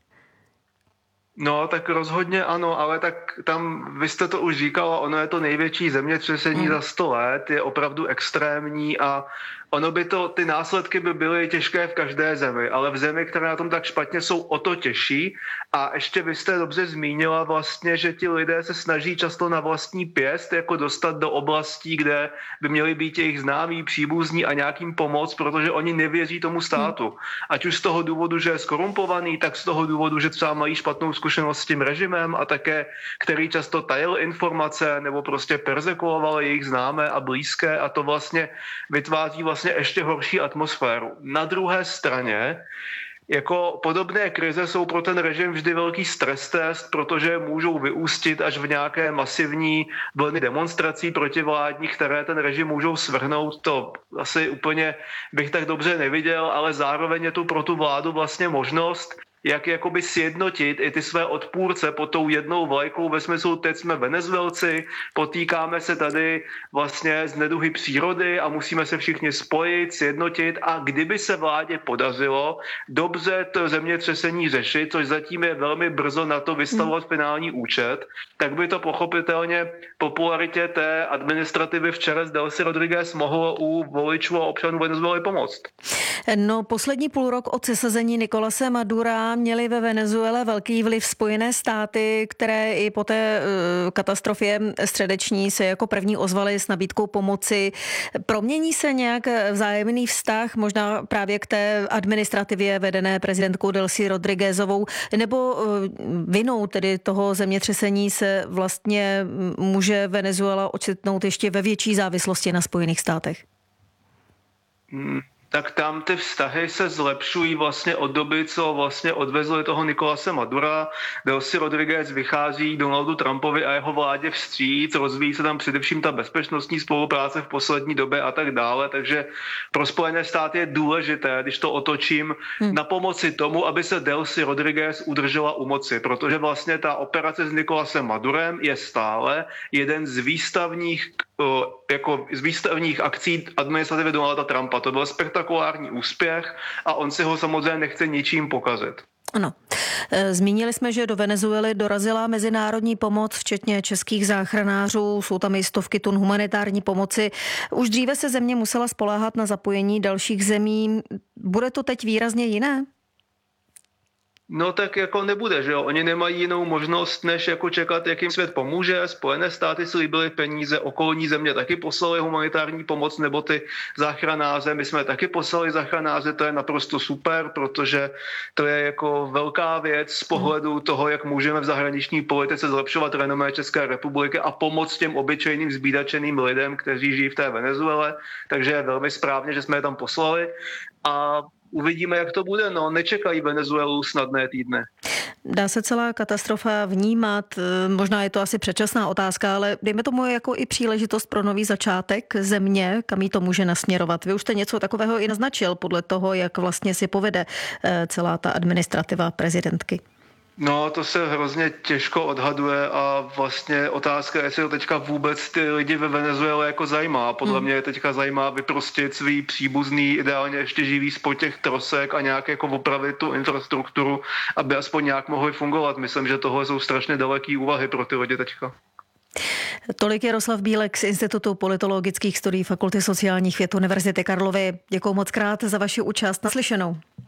B: No, tak rozhodně ano, ale tak tam, vy jste to už říkala, ono je to největší zemětřesení mm. za sto let, je opravdu extrémní a ono by to, ty následky by byly těžké v každé zemi, ale v zemi, které na tom tak špatně, jsou o to těžší. A ještě vy jste dobře zmínila vlastně, že ti lidé se snaží často na vlastní pěst jako dostat do oblastí, kde by měli být jejich známí, příbuzní a nějakým pomoct, protože oni nevěří tomu státu. Ať už z toho důvodu, že je skorumpovaný, tak z toho důvodu, že třeba mají špatnou zkušenost s tím režimem a také, který často tajil informace nebo prostě perzekuoval jejich známé a blízké a to vlastně vytváří vlastně ještě horší atmosféru. Na druhé straně, jako podobné krize jsou pro ten režim vždy velký stres test, protože můžou vyústit až v nějaké masivní vlny demonstrací protivládních, které ten režim můžou svrhnout. To asi úplně bych tak dobře neviděl, ale zároveň je tu pro tu vládu vlastně možnost, jak jakoby sjednotit i ty své odpůrce pod tou jednou vlajkou ve smyslu, teď jsme Venezuelci, potýkáme se tady vlastně z neduhy přírody a musíme se všichni spojit, sjednotit a kdyby se vládě podařilo dobře to zemětřesení řešit, což zatím je velmi brzo na to vystavovat finální účet, tak by to pochopitelně popularitě té administrativy v čele s Delcy Rodriguez mohlo u voličů a občanů Venezuely pomoct.
C: No, poslední půl rok od sesazení Nicolase Madura měli ve Venezuele velký vliv Spojené státy, které i po té katastrofě středeční se jako první ozvaly s nabídkou pomoci. Promění se nějak vzájemný vztah možná právě k té administrativě vedené prezidentkou Delcy Rodriguezovou, nebo vinou tedy toho zemětřesení se vlastně může Venezuela ocitnout ještě ve větší závislosti na Spojených státech?
B: Hmm. Tak tam ty vztahy se zlepšují vlastně od doby, co vlastně odvezli toho Nicolase Madura. Delcy Rodriguez vychází Donaldu Trumpovi a jeho vládě vstříc, rozvíjí se tam především ta bezpečnostní spolupráce v poslední době a tak dále, takže pro Spojené státy je důležité, když to otočím, hmm. na pomoci tomu, aby se Delcy Rodriguez udržela u moci, protože vlastně ta operace s Nicolasem Madurem je stále jeden z výstavních jako z výstavních akcí administrativy Donalda Trumpa. To byl spektakulární úspěch a on si ho samozřejmě nechce ničím pokazit.
C: Ano. Zmínili jsme, že do Venezuely dorazila mezinárodní pomoc, včetně českých záchranářů, jsou tam i stovky tun humanitární pomoci. Už dříve se země musela spoléhat na zapojení dalších zemí. Bude to teď výrazně jiné?
B: No tak jako nebude, že jo? Oni nemají jinou možnost, než jako čekat, jak jim svět pomůže. Spojené státy slíbily peníze, okolní země taky poslali humanitární pomoc, nebo ty záchranáře. My jsme taky poslali záchranáře, to je naprosto super, protože to je jako velká věc z pohledu toho, jak můžeme v zahraniční politice zlepšovat renomé České republiky a pomoct těm obyčejným zbídačeným lidem, kteří žijí v té Venezuele. Takže je velmi správně, že jsme je tam poslali. A uvidíme, jak to bude. No, nečekají Venezuelu snadné týdny.
C: Dá se celá katastrofa vnímat, možná je to asi předčasná otázka, ale dejme tomu jako i příležitost pro nový začátek země, kam jí to může nasměrovat. Vy už jste něco takového i naznačil podle toho, jak vlastně si povede celá ta administrativa prezidentky.
B: No, to se hrozně těžko odhaduje a vlastně otázka, jestli to teďka vůbec ty lidi ve Venezuele jako zajímá. Podle hmm. mě je teďka zajímá vyprostit svý příbuzný, ideálně ještě živý spod těch trosek a nějak jako opravit tu infrastrukturu, aby aspoň nějak mohli fungovat. Myslím, že tohle jsou strašně daleký úvahy pro ty lidi teďka.
C: Tolik Jaroslav Bílek z Institutu politologických studií Fakulty sociálních věd Univerzity Karlovy. Děkuji moc krát za vaši účast. Naslyšenou.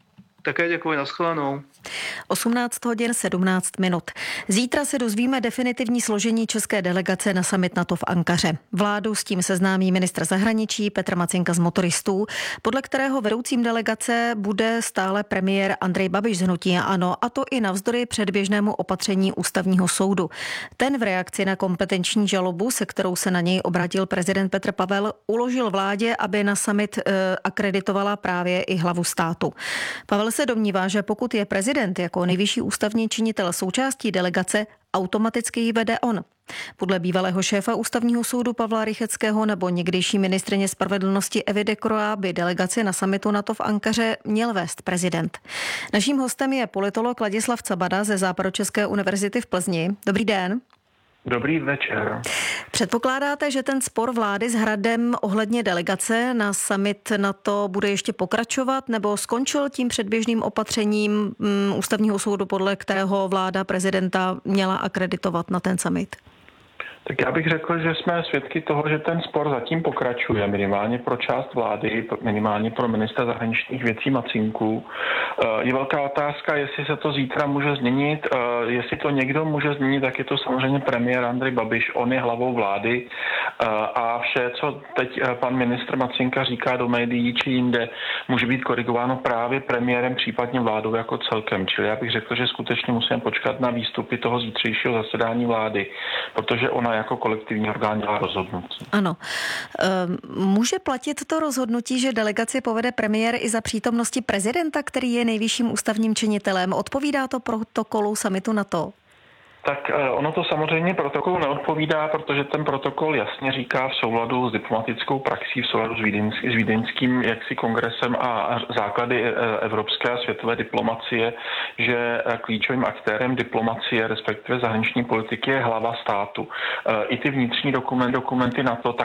B: Také děkuji, nashledanou.
C: osmnáct hodin sedmnáct minut. Zítra se dozvíme definitivní složení české delegace na summit NATO v Ankaře. Vládu s tím seznámí ministr zahraničí Petr Macinka z Motoristů, podle kterého vedoucím delegace bude stále premiér Andrej Babiš z hnutí ANO, a to i navzdory předběžnému opatření ústavního soudu. Ten v reakci na kompetenční žalobu, se kterou se na něj obrátil prezident Petr Pavel, uložil vládě, aby na summit e, akreditovala právě i hlavu státu. Pavel se domnívá, že pokud je prezident jako nejvyšší ústavní činitel součástí delegace, automaticky ji vede on. Podle bývalého šéfa ústavního soudu Pavla Rycheckého nebo někdejší ministryně spravedlnosti Evy Dekroa by delegaci na summitu NATO v Ankaře měl vést prezident. Naším hostem je politolog Ladislav Cabada ze Západočeské univerzity v Plzni. Dobrý den.
D: Dobrý večer.
C: Předpokládáte, že ten spor vlády s Hradem ohledně delegace na summit NATO bude ještě pokračovat, nebo skončil tím předběžným opatřením um, ústavního soudu, podle kterého vláda prezidenta měla akreditovat na ten summit?
D: Tak já bych řekl, že jsme svědky toho, že ten spor zatím pokračuje, minimálně pro část vlády, minimálně pro ministra zahraničních věcí Macinku. Je velká otázka, jestli se to zítra může změnit, jestli to někdo může změnit, tak je to samozřejmě premiér Andrej Babiš, on je hlavou vlády a vše, co teď pan ministr Macinka říká do médií či jinde, může být korigováno právě premiérem, případně vládou jako celkem. Čili já bych řekl, že skutečně musíme počkat na výstupy toho zítřejšího zasedání vlády, protože ona jako kolektivní orgán dělá rozhodnutí.
C: Ano. Může platit to rozhodnutí, že delegaci povede premiér i za přítomnosti prezidenta, který je nejvyšším ústavním činitelem? Odpovídá to protokolu summitu NATO?
D: Tak ono to samozřejmě protokolu neodpovídá, protože ten protokol jasně říká v souladu s diplomatickou praxí, v souladu s, vídeňský, s vídeňským jaksi kongresem a základy evropské a světové diplomacie, že klíčovým aktérem diplomacie, respektive zahraniční politiky, je hlava státu. I ty vnitřní dokumenty, dokumenty NATO, tak